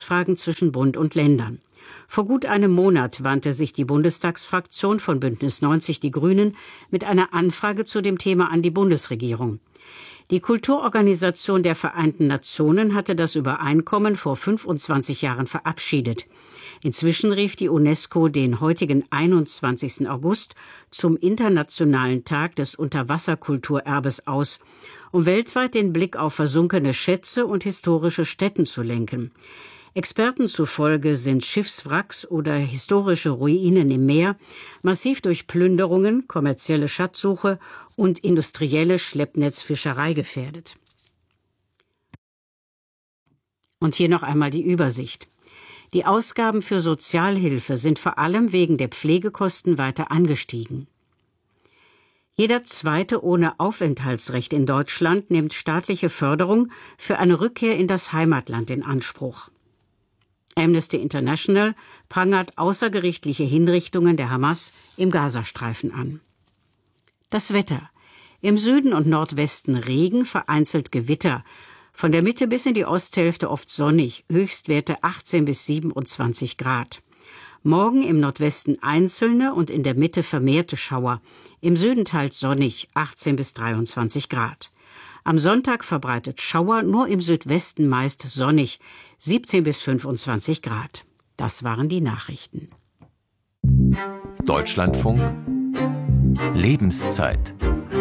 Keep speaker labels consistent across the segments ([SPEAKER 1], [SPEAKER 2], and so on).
[SPEAKER 1] Rechtsfragen zwischen Bund und Ländern. Vor gut einem Monat wandte sich die Bundestagsfraktion von Bündnis 90 Die Grünen mit einer Anfrage zu dem Thema an die Bundesregierung. Die Kulturorganisation der Vereinten Nationen hatte das Übereinkommen vor 25 Jahren verabschiedet. Inzwischen rief die UNESCO den heutigen 21. August zum Internationalen Tag des Unterwasserkulturerbes aus, um weltweit den Blick auf versunkene Schätze und historische Stätten zu lenken. Experten zufolge sind Schiffswracks oder historische Ruinen im Meer massiv durch Plünderungen, kommerzielle Schatzsuche und industrielle Schleppnetzfischerei gefährdet. Und hier noch einmal die Übersicht. Die Ausgaben für Sozialhilfe sind vor allem wegen der Pflegekosten weiter angestiegen. Jeder Zweite ohne Aufenthaltsrecht in Deutschland nimmt staatliche Förderung für eine Rückkehr in das Heimatland in Anspruch. Amnesty International prangert außergerichtliche Hinrichtungen der Hamas im Gazastreifen an. Das Wetter. Im Süden und Nordwesten Regen, vereinzelt Gewitter. Von der Mitte bis in die Osthälfte oft sonnig, Höchstwerte 18 bis 27 Grad. Morgen im Nordwesten einzelne und in der Mitte vermehrte Schauer. Im Süden teils sonnig, 18 bis 23 Grad. Am Sonntag verbreitet Schauer, nur im Südwesten meist sonnig, 17 bis 25 Grad. Das waren die Nachrichten.
[SPEAKER 2] Deutschlandfunk Lebenszeit.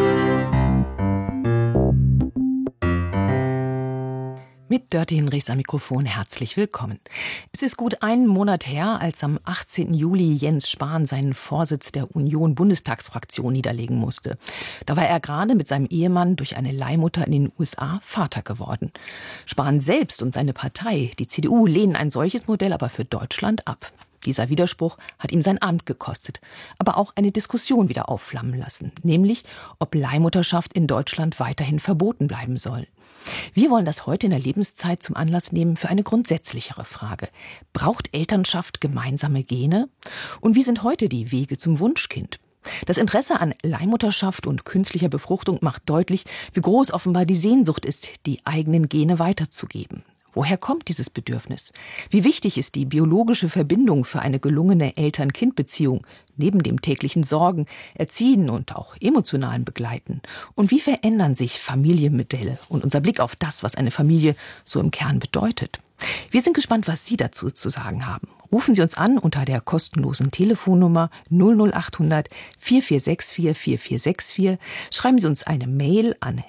[SPEAKER 3] Mit Dörte Hinrichs am Mikrofon herzlich willkommen. Es ist gut einen Monat her, als am 18. Juli Jens Spahn seinen Vorsitz der Union-Bundestagsfraktion niederlegen musste. Da war er gerade mit seinem Ehemann durch eine Leihmutter in den USA Vater geworden. Spahn selbst und seine Partei, die CDU, lehnen ein solches Modell aber für Deutschland ab. Dieser Widerspruch hat ihm sein Amt gekostet, aber auch eine Diskussion wieder aufflammen lassen, nämlich ob Leihmutterschaft in Deutschland weiterhin verboten bleiben soll. Wir wollen das heute in der Lebenszeit zum Anlass nehmen für eine grundsätzlichere Frage. Braucht Elternschaft gemeinsame Gene? Und wie sind heute die Wege zum Wunschkind? Das Interesse an Leihmutterschaft und künstlicher Befruchtung macht deutlich, wie groß offenbar die Sehnsucht ist, die eigenen Gene weiterzugeben. Woher kommt dieses Bedürfnis? Wie wichtig ist die biologische Verbindung für eine gelungene Eltern-Kind-Beziehung, neben dem täglichen Sorgen, Erziehen und auch emotionalen Begleiten? Und wie verändern sich Familienmodelle und unser Blick auf das, was eine Familie so im Kern bedeutet? Wir sind gespannt, was Sie dazu zu sagen haben. Rufen Sie uns an unter der kostenlosen Telefonnummer 00800 4464 4464. Schreiben Sie uns eine Mail an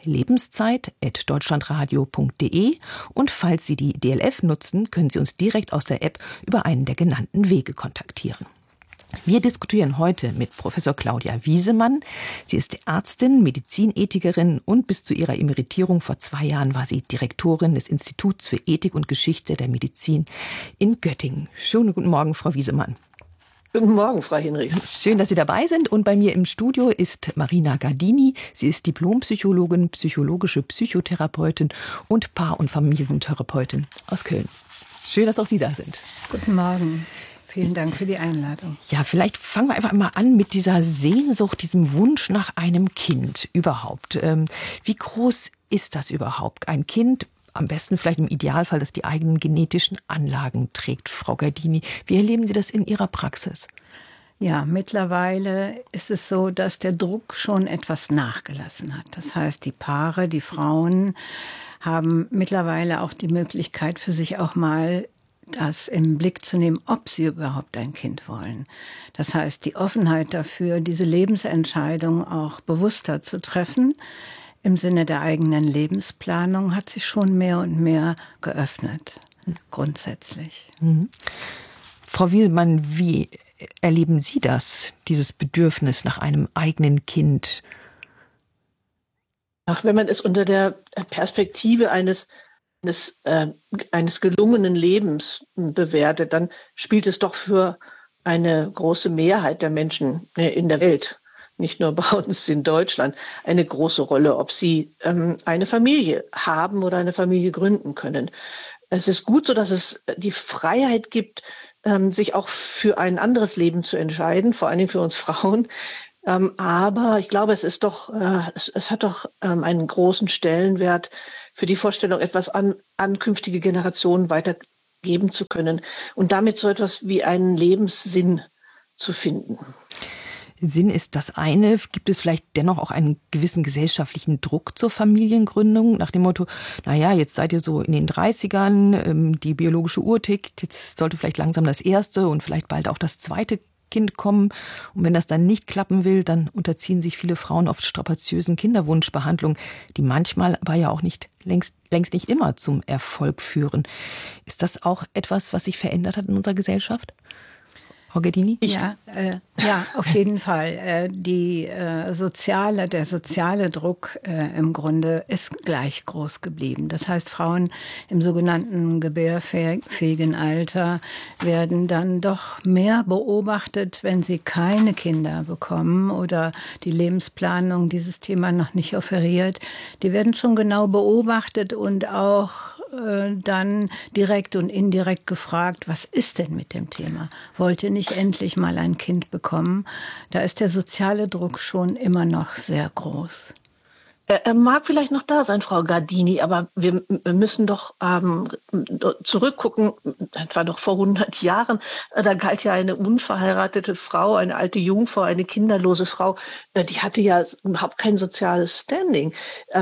[SPEAKER 3] lebenszeit@deutschlandradio.de und falls Sie die DLF nutzen, können Sie uns direkt aus der App über einen der genannten Wege kontaktieren. Wir diskutieren heute mit Professor Claudia Wiesemann. Sie ist Ärztin, Medizinethikerin und bis zu ihrer Emeritierung vor 2 Jahren war sie Direktorin des Instituts für Ethik und Geschichte der Medizin in Göttingen. Schönen guten Morgen, Frau Wiesemann.
[SPEAKER 4] Guten Morgen, Frau Hinrichs.
[SPEAKER 3] Schön, dass Sie dabei sind. Und bei mir im Studio ist Marina Gardini. Sie ist Diplompsychologin, psychologische Psychotherapeutin und Paar- und Familientherapeutin aus Köln. Schön, dass auch Sie da sind.
[SPEAKER 5] Guten Morgen. Vielen Dank für die Einladung.
[SPEAKER 3] Ja, vielleicht fangen wir einfach mal an mit dieser Sehnsucht, diesem Wunsch nach einem Kind überhaupt. Wie groß ist das überhaupt? Ein Kind, am besten vielleicht im Idealfall, das die eigenen genetischen Anlagen trägt. Frau Gardini, wie erleben Sie das in Ihrer Praxis?
[SPEAKER 5] Ja, mittlerweile ist es so, dass der Druck schon etwas nachgelassen hat. Das heißt, die Paare, die Frauen haben mittlerweile auch die Möglichkeit für sich auch mal das im Blick zu nehmen, ob sie überhaupt ein Kind wollen. Das heißt, die Offenheit dafür, diese Lebensentscheidung auch bewusster zu treffen, im Sinne der eigenen Lebensplanung, hat sich schon mehr und mehr geöffnet, grundsätzlich.
[SPEAKER 3] Mhm. Frau Wiesemann, wie erleben Sie das, dieses Bedürfnis nach einem eigenen Kind?
[SPEAKER 4] Wenn man es unter der Perspektive eines gelungenen Lebens bewertet, dann spielt es doch für eine große Mehrheit der Menschen in der Welt, nicht nur bei uns in Deutschland, eine große Rolle, ob sie eine Familie haben oder eine Familie gründen können. Es ist gut so, dass es die Freiheit gibt, sich auch für ein anderes Leben zu entscheiden, vor allen Dingen für uns Frauen. Aber ich glaube, es hat doch einen großen Stellenwert für die Vorstellung, etwas an künftige Generationen weiter geben zu können und damit so etwas wie einen Lebenssinn zu finden.
[SPEAKER 3] Sinn ist das eine. Gibt es vielleicht dennoch auch einen gewissen gesellschaftlichen Druck zur Familiengründung? Nach dem Motto, naja, jetzt seid ihr so in den 30ern, die biologische Uhr tickt, jetzt sollte vielleicht langsam das erste und vielleicht bald auch das zweite Kind kommen. Und wenn das dann nicht klappen will, dann unterziehen sich viele Frauen oft strapaziösen Kinderwunschbehandlungen, die manchmal aber ja auch nicht längst nicht immer zum Erfolg führen. Ist das auch etwas, was sich verändert hat in unserer Gesellschaft? Frau Ghedini?
[SPEAKER 5] Ja, auf jeden Fall. Der soziale Druck im Grunde ist gleich groß geblieben. Das heißt, Frauen im sogenannten gebärfähigen Alter werden dann doch mehr beobachtet, wenn sie keine Kinder bekommen oder die Lebensplanung dieses Thema noch nicht offeriert. Die werden schon genau beobachtet und auch dann direkt und indirekt gefragt, was ist denn mit dem Thema? Wollt ihr nicht endlich mal ein Kind bekommen? Da ist der soziale Druck schon immer noch sehr groß.
[SPEAKER 4] Er mag vielleicht noch da sein, Frau Ghedini, aber wir müssen doch zurückgucken, etwa noch vor 100 Jahren, da galt ja eine unverheiratete Frau, eine alte Jungfrau, eine kinderlose Frau, die hatte ja überhaupt kein soziales Standing.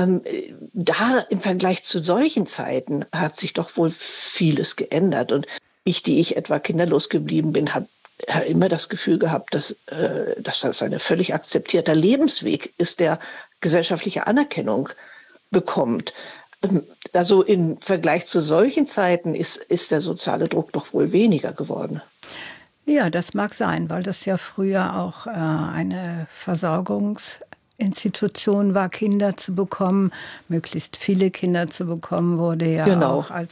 [SPEAKER 4] Da im Vergleich zu solchen Zeiten hat sich doch wohl vieles geändert. Und die ich etwa kinderlos geblieben bin, habe immer das Gefühl gehabt, dass das ein völlig akzeptierter Lebensweg ist, der gesellschaftliche Anerkennung bekommt. Also im Vergleich zu solchen Zeiten ist der soziale Druck doch wohl weniger geworden.
[SPEAKER 5] Ja, das mag sein, weil das ja früher auch eine Versorgungsinstitution war, Kinder zu bekommen. Möglichst viele Kinder zu bekommen, wurde ja auch als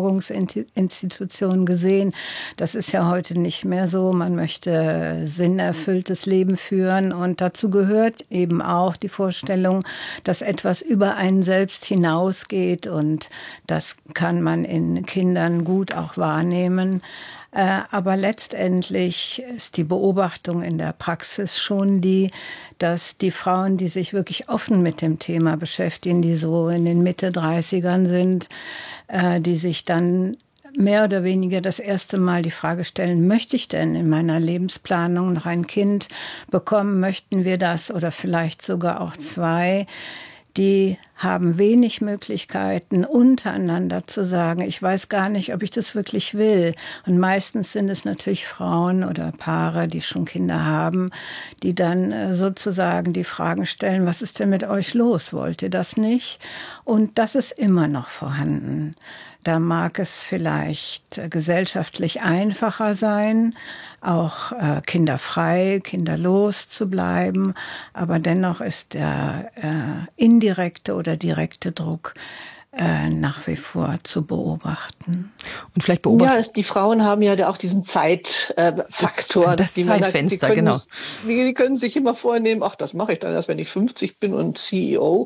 [SPEAKER 5] Versorgungsinstitution gesehen. Das ist ja heute nicht mehr so. Man möchte sinnerfülltes Leben führen. Und dazu gehört eben auch die Vorstellung, dass etwas über einen selbst hinausgeht. Und das kann man in Kindern gut auch wahrnehmen. Aber letztendlich ist die Beobachtung in der Praxis schon die, dass die Frauen, die sich wirklich offen mit dem Thema beschäftigen, die so in den Mitte 30ern sind, die sich dann mehr oder weniger das erste Mal die Frage stellen, möchte ich denn in meiner Lebensplanung noch ein Kind bekommen? Möchten wir das oder vielleicht sogar auch zwei? Die haben wenig Möglichkeiten, untereinander zu sagen, ich weiß gar nicht, ob ich das wirklich will. Und meistens sind es natürlich Frauen oder Paare, die schon Kinder haben, die dann sozusagen die Fragen stellen, was ist denn mit euch los? Wollt ihr das nicht? Und das ist immer noch vorhanden. Da mag es vielleicht gesellschaftlich einfacher sein, auch kinderfrei, kinderlos zu bleiben. Aber dennoch ist der indirekte oder direkte Druck nach wie vor zu beobachten.
[SPEAKER 3] Und vielleicht beobachten.
[SPEAKER 4] Ja, die Frauen haben ja auch diesen Zeitfaktor.
[SPEAKER 3] Das Zeitfenster, genau.
[SPEAKER 4] Die können sich immer vornehmen, ach, das mache ich dann erst, wenn ich 50 bin und CEO.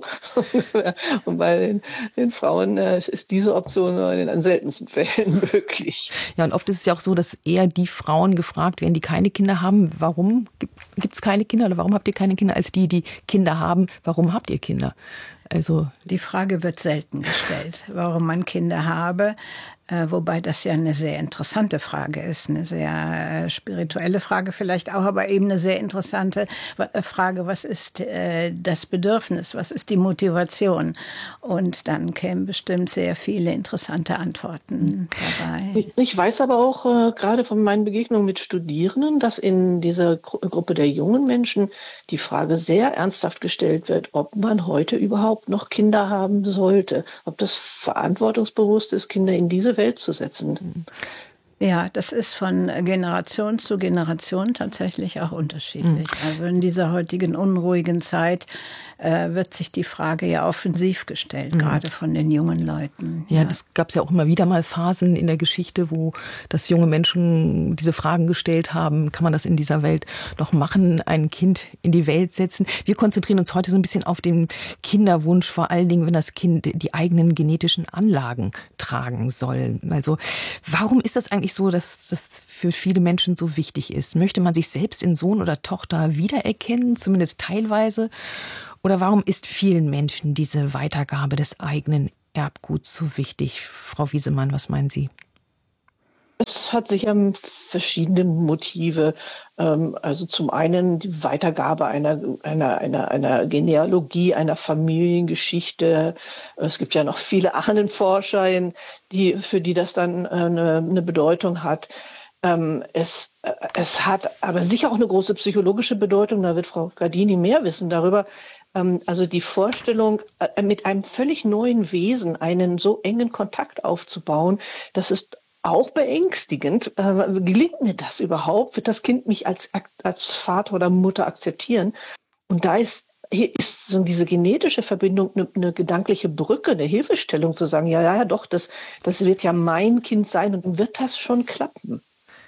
[SPEAKER 4] Und bei den Frauen ist diese Option nur in den seltensten Fällen möglich.
[SPEAKER 3] Ja, und oft ist es ja auch so, dass eher die Frauen gefragt werden, die keine Kinder haben, warum gibt es keine Kinder oder warum habt ihr keine Kinder, als die Kinder haben, warum habt ihr Kinder? Also
[SPEAKER 5] die Frage wird selten gestellt, warum man Kinder habe, wobei das ja eine sehr interessante Frage ist, eine sehr spirituelle Frage vielleicht auch, aber eben eine sehr interessante Frage, was ist das Bedürfnis, was ist die Motivation? Und dann kämen bestimmt sehr viele interessante Antworten dabei.
[SPEAKER 4] Ich weiß aber auch gerade von meinen Begegnungen mit Studierenden, dass in dieser Gruppe der jungen Menschen die Frage sehr ernsthaft gestellt wird, ob man heute überhaupt noch Kinder haben sollte, ob das verantwortungsbewusst ist, Kinder in diese Welt zu setzen.
[SPEAKER 5] Ja, das ist von Generation zu Generation tatsächlich auch unterschiedlich. Also in dieser heutigen unruhigen Zeit wird sich die Frage ja offensiv gestellt, gerade von den jungen Leuten.
[SPEAKER 3] Ja, das gab es ja auch immer wieder mal Phasen in der Geschichte, wo das junge Menschen diese Fragen gestellt haben, kann man das in dieser Welt noch machen, ein Kind in die Welt setzen? Wir konzentrieren uns heute so ein bisschen auf den Kinderwunsch, vor allen Dingen, wenn das Kind die eigenen genetischen Anlagen tragen soll. Also warum ist das eigentlich so, dass das für viele Menschen so wichtig ist? Möchte man sich selbst in Sohn oder Tochter wiedererkennen, zumindest teilweise? Oder warum ist vielen Menschen diese Weitergabe des eigenen Erbguts so wichtig? Frau Wiesemann, was meinen Sie?
[SPEAKER 4] Es hat sicher verschiedene Motive. Also zum einen die Weitergabe einer Genealogie, einer Familiengeschichte. Es gibt ja noch viele Ahnenforscher, für die das dann eine Bedeutung hat. Es hat aber sicher auch eine große psychologische Bedeutung. Da wird Frau Gardini mehr wissen darüber. Also die Vorstellung, mit einem völlig neuen Wesen einen so engen Kontakt aufzubauen, das ist auch beängstigend. Gelingt mir das überhaupt? Wird das Kind mich als Vater oder Mutter akzeptieren? Und hier ist so diese genetische Verbindung eine gedankliche Brücke, eine Hilfestellung zu sagen, ja, doch, das wird ja mein Kind sein und dann wird das schon klappen.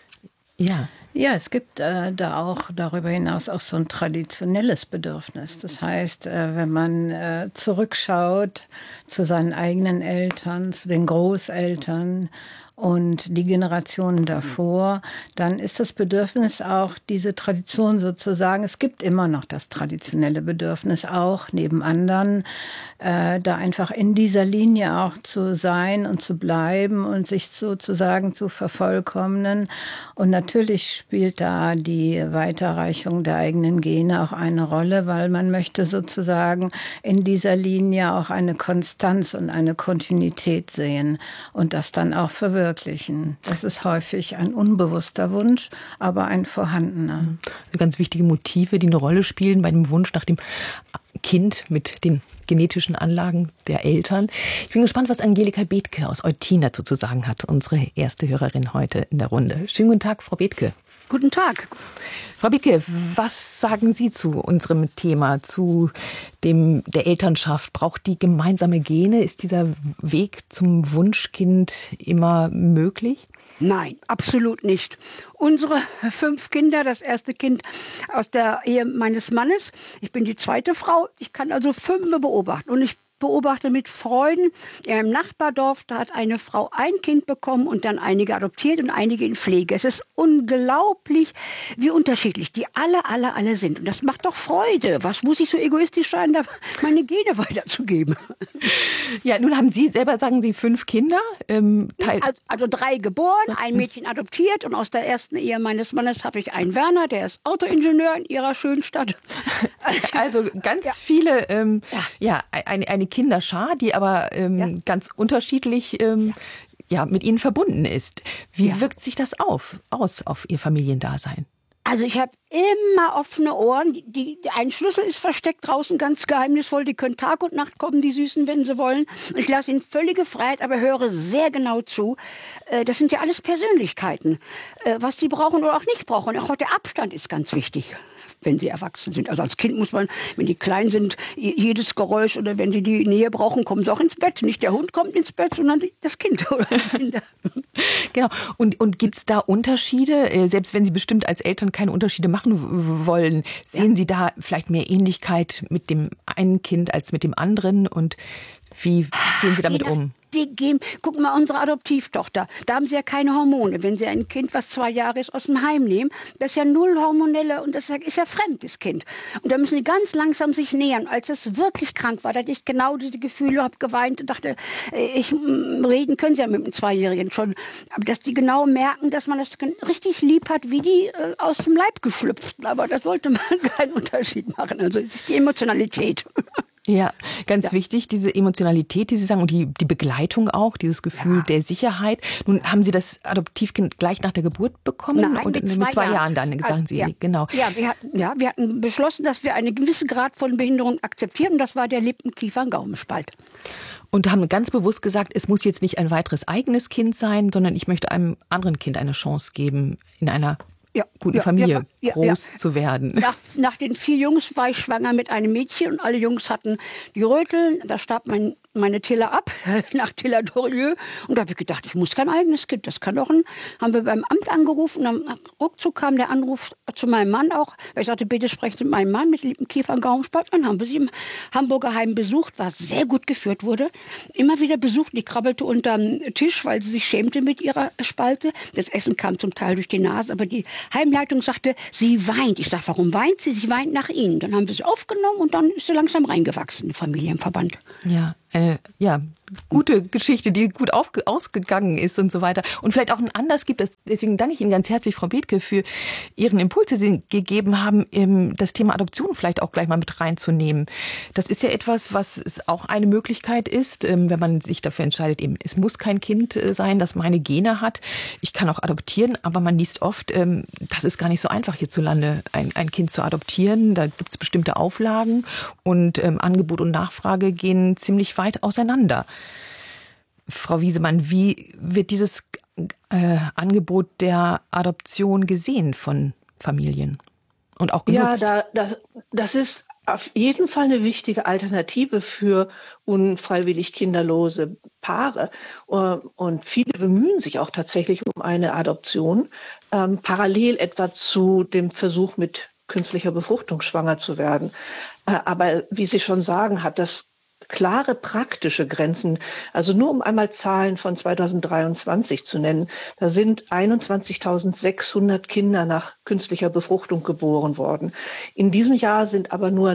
[SPEAKER 5] Ja, es gibt da auch darüber hinaus auch so ein traditionelles Bedürfnis. Das heißt, wenn man zurückschaut zu seinen eigenen Eltern, zu den Großeltern und die Generationen davor, dann ist das Bedürfnis auch diese Tradition sozusagen, es gibt immer noch das traditionelle Bedürfnis auch neben anderen, da einfach in dieser Linie auch zu sein und zu bleiben und sich sozusagen zu vervollkommnen. Und natürlich spielt da die Weiterreichung der eigenen Gene auch eine Rolle, weil man möchte sozusagen in dieser Linie auch eine Konstanz und eine Kontinuität sehen und das dann auch verwirklichen. Das ist häufig ein unbewusster Wunsch, aber ein vorhandener.
[SPEAKER 3] Ganz wichtige Motive, die eine Rolle spielen bei dem Wunsch nach dem Kind mit den genetischen Anlagen der Eltern. Ich bin gespannt, was Angelika Bethke aus Eutin dazu zu sagen hat, unsere erste Hörerin heute in der Runde. Schönen guten Tag, Frau Bethke.
[SPEAKER 2] Guten Tag.
[SPEAKER 3] Frau Bethke, was sagen Sie zu unserem Thema, zu der Elternschaft? Braucht die gemeinsame Gene? Ist dieser Weg zum Wunschkind immer möglich?
[SPEAKER 2] Nein, absolut nicht. Unsere 5 Kinder, das erste Kind aus der Ehe meines Mannes, ich bin die zweite Frau, ich kann also 5 beobachten und ich beobachte mit Freuden, im Nachbardorf, da hat eine Frau ein Kind bekommen und dann einige adoptiert und einige in Pflege. Es ist unglaublich, wie unterschiedlich die alle sind. Und das macht doch Freude. Was muss ich so egoistisch sein, da meine Gene weiterzugeben?
[SPEAKER 3] Ja, nun haben Sie selber, sagen Sie, 5 Kinder.
[SPEAKER 2] Also 3 geboren, ein Mädchen adoptiert und aus der ersten Ehe meines Mannes habe ich einen Werner, der ist Autoingenieur in Ihrer schönen Stadt.
[SPEAKER 3] Also ganz viele, eine Kinderschar, die aber ganz unterschiedlich mit Ihnen verbunden ist. Wie wirkt sich das aus auf Ihr Familiendasein?
[SPEAKER 2] Also ich habe immer offene Ohren. Ein Schlüssel ist versteckt draußen, ganz geheimnisvoll. Die können Tag und Nacht kommen, die Süßen, wenn sie wollen. Und ich lasse ihnen völlige Freiheit, aber höre sehr genau zu. Das sind ja alles Persönlichkeiten, was sie brauchen oder auch nicht brauchen. Auch der Abstand ist ganz wichtig, wenn sie erwachsen sind. Also als Kind muss man, wenn die klein sind, jedes Geräusch oder wenn sie die Nähe brauchen, kommen sie auch ins Bett. Nicht der Hund kommt ins Bett, sondern das Kind oder die Kinder.
[SPEAKER 3] Genau. Und gibt es da Unterschiede? Selbst wenn Sie bestimmt als Eltern keine Unterschiede machen wollen, sehen Sie da vielleicht mehr Ähnlichkeit mit dem einen Kind als mit dem anderen? Und wie gehen Sie damit um?
[SPEAKER 2] Guck mal, unsere Adoptivtochter, da haben sie ja keine Hormone. Wenn sie ein Kind, was 2 Jahre ist, aus dem Heim nehmen, das ist ja null hormonelle und das ist ja fremd, das Kind. Und da müssen die ganz langsam sich nähern. Als es wirklich krank war, da hatte ich genau diese Gefühle, habe geweint und dachte, reden können sie ja mit dem 2-Jährigen schon. Aber dass die genau merken, dass man das richtig lieb hat, wie die aus dem Leib geschlüpft. Aber das sollte man keinen Unterschied machen. Also es ist die Emotionalität.
[SPEAKER 3] Ja, ganz wichtig, diese Emotionalität, die Sie sagen, und die Begleitung auch, dieses Gefühl der Sicherheit. Nun, haben Sie das Adoptivkind gleich nach der Geburt bekommen?
[SPEAKER 2] Nein,
[SPEAKER 3] oder mit 2 Jahren dann, sagen Sie, genau.
[SPEAKER 2] Ja, wir hatten beschlossen, dass wir einen gewissen Grad von Behinderung akzeptieren. Das war der Lippen-Kiefer-Gaumenspalt.
[SPEAKER 3] Und haben ganz bewusst gesagt, es muss jetzt nicht ein weiteres eigenes Kind sein, sondern ich möchte einem anderen Kind eine Chance geben, in einer guten Familie groß zu werden.
[SPEAKER 2] Nach den 4 Jungs war ich schwanger mit einem Mädchen und alle Jungs hatten die Röteln. Da starb meine Tilla ab, nach Tilla Dorieux. Und da habe ich gedacht, ich muss kein eigenes Kind, das kann doch haben wir beim Amt angerufen. Und dann ruckzuck kam der Anruf zu meinem Mann auch, weil ich sagte, bitte sprechen mit meinem Mann mit Lippenkiefer und Gaumenspalt. Dann haben wir sie im Hamburger Heim besucht, was sehr gut geführt wurde. Immer wieder besucht, die krabbelte unterm Tisch, weil sie sich schämte mit ihrer Spalte. Das Essen kam zum Teil durch die Nase, aber die Heimleitung sagte, sie weint. Ich sage, warum weint sie? Sie weint nach Ihnen. Dann haben wir sie aufgenommen und dann ist sie langsam reingewachsen, im Familienverband.
[SPEAKER 3] Ja, eine gute Geschichte, die gut ausgegangen ist und so weiter. Und vielleicht auch einen Anlass gibt. Deswegen danke ich Ihnen ganz herzlich, Frau Bethke, für Ihren Impuls, den Sie gegeben haben, das Thema Adoption vielleicht auch gleich mal mit reinzunehmen. Das ist ja etwas, was auch eine Möglichkeit ist, wenn man sich dafür entscheidet, eben, es muss kein Kind sein, das meine Gene hat. Ich kann auch adoptieren, aber man liest oft, das ist gar nicht so einfach hierzulande, ein Kind zu adoptieren. Da gibt es bestimmte Auflagen und Angebot und Nachfrage gehen ziemlich weit auseinander. Frau Wiesemann, wie wird dieses Angebot der Adoption gesehen von Familien und auch genutzt?
[SPEAKER 4] Ja, das ist auf jeden Fall eine wichtige Alternative für unfreiwillig kinderlose Paare. Und viele bemühen sich auch tatsächlich um eine Adoption, parallel etwa zu dem Versuch, mit künstlicher Befruchtung schwanger zu werden. Aber wie Sie schon sagen, hat das klare praktische Grenzen. Also nur um einmal Zahlen von 2023 zu nennen. Da sind 21.600 Kinder nach künstlicher Befruchtung geboren worden. In diesem Jahr sind aber nur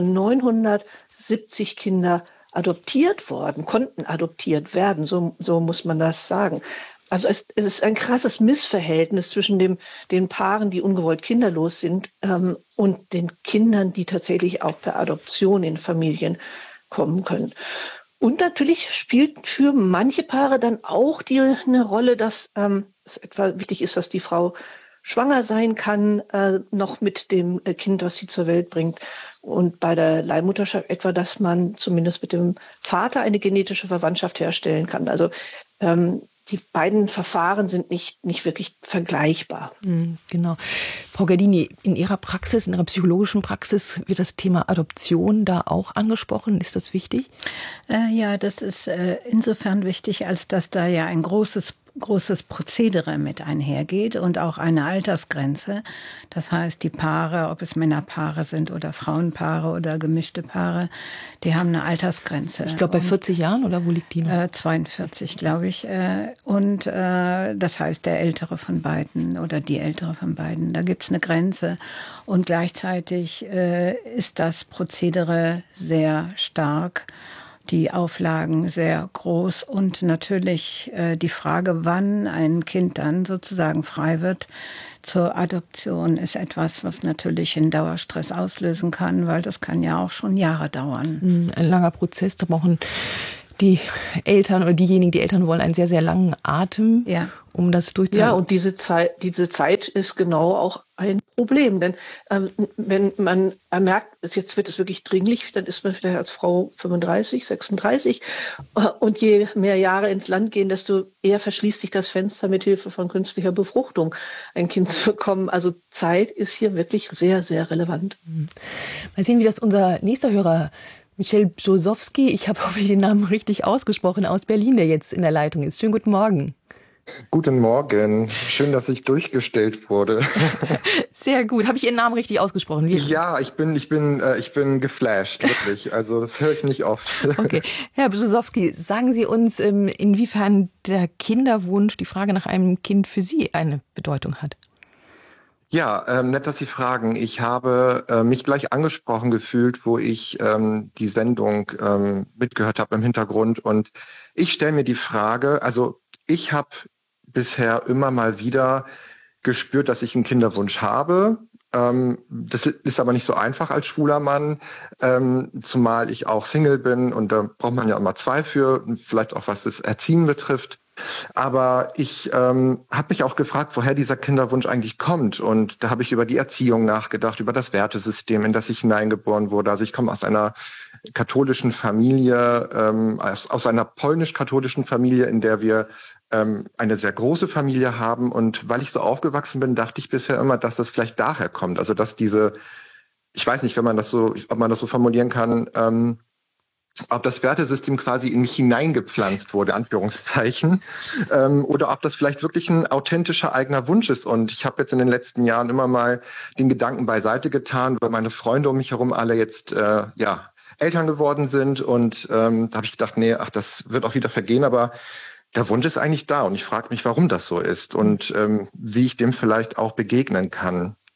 [SPEAKER 4] 970 Kinder adoptiert worden, konnten adoptiert werden. So muss man das sagen. Also es ist ein krasses Missverhältnis zwischen den Paaren, die ungewollt kinderlos sind, und den Kindern, die tatsächlich auch per Adoption in Familien kommen können. Und natürlich spielt für manche Paare dann auch eine Rolle, dass es etwa wichtig ist, dass die Frau schwanger sein kann, noch mit dem Kind, was sie zur Welt bringt. Und bei der Leihmutterschaft etwa, dass man zumindest mit dem Vater eine genetische Verwandtschaft herstellen kann. Also die beiden Verfahren sind nicht wirklich vergleichbar.
[SPEAKER 3] Genau. Frau Gardini, in Ihrer psychologischen Praxis wird das Thema Adoption da auch angesprochen. Ist das wichtig?
[SPEAKER 5] Ja, das ist insofern wichtig, als dass da ja ein großes Prozedere mit einhergeht und auch eine Altersgrenze. Das heißt, die Paare, ob es Männerpaare sind oder Frauenpaare oder gemischte Paare, die haben eine Altersgrenze.
[SPEAKER 3] Ich glaube bei 40 Jahren, oder wo liegt die noch?
[SPEAKER 5] 42, glaube ich. Und das heißt, der Ältere von beiden oder die Ältere von beiden. Da gibt es eine Grenze. Und gleichzeitig ist das Prozedere sehr stark, die Auflagen sehr groß und natürlich die Frage, wann ein Kind dann sozusagen frei wird zur Adoption, ist etwas, was natürlich einen Dauerstress auslösen kann, weil das kann ja auch schon Jahre dauern.
[SPEAKER 3] Ein langer Prozess, da brauchen die Eltern oder diejenigen, die Eltern wollen, einen sehr, sehr langen Atem, um das durchzuhalten.
[SPEAKER 4] Ja, und diese Zeit ist genau auch ein Problem. Denn wenn man merkt, jetzt wird es wirklich dringlich, dann ist man vielleicht als Frau 35, 36. Und je mehr Jahre ins Land gehen, desto eher verschließt sich das Fenster, mit Hilfe von künstlicher Befruchtung ein Kind zu bekommen. Also Zeit ist hier wirklich sehr, sehr relevant.
[SPEAKER 3] Mal sehen, wie das unser nächster Hörer Michel Brzozowski, ich habe hoffentlich den Namen richtig ausgesprochen, aus Berlin, der jetzt in der Leitung ist. Schönen guten Morgen.
[SPEAKER 6] Guten Morgen. Schön, dass ich durchgestellt wurde.
[SPEAKER 3] Sehr gut. Habe ich Ihren Namen richtig ausgesprochen?
[SPEAKER 6] Ja, ich bin geflasht, wirklich. Also das höre ich nicht oft.
[SPEAKER 3] Okay. Herr Brzozowski, sagen Sie uns, inwiefern der Kinderwunsch, die Frage nach einem Kind für Sie eine Bedeutung hat.
[SPEAKER 6] Ja, nett, dass Sie fragen. Ich habe mich gleich angesprochen gefühlt, wo ich die Sendung mitgehört habe im Hintergrund. Und ich stelle mir die Frage, also ich habe bisher immer mal wieder gespürt, dass ich einen Kinderwunsch habe. Das ist aber nicht so einfach als schwuler Mann, zumal ich auch Single bin und da braucht man ja immer zwei für, vielleicht auch was das Erziehen betrifft. Aber ich habe mich auch gefragt, woher dieser Kinderwunsch eigentlich kommt. Und da habe ich über die Erziehung nachgedacht, über das Wertesystem, in das ich hineingeboren wurde. Also ich komme aus einer katholischen Familie, aus einer polnisch-katholischen Familie, in der wir eine sehr große Familie haben. Und weil ich so aufgewachsen bin, dachte ich bisher immer, dass das vielleicht daher kommt. Also dass ich weiß nicht, ob man das so formulieren kann, ob das Wertesystem quasi in mich hineingepflanzt wurde, Anführungszeichen, oder ob das vielleicht wirklich ein authentischer eigener Wunsch ist. Und ich habe jetzt in den letzten Jahren immer mal den Gedanken beiseite getan, weil meine Freunde um mich herum alle jetzt Eltern geworden sind. Und da habe ich gedacht, das wird auch wieder vergehen, aber der Wunsch ist eigentlich da. Und ich frage mich, warum das so ist und wie ich dem vielleicht auch begegnen kann.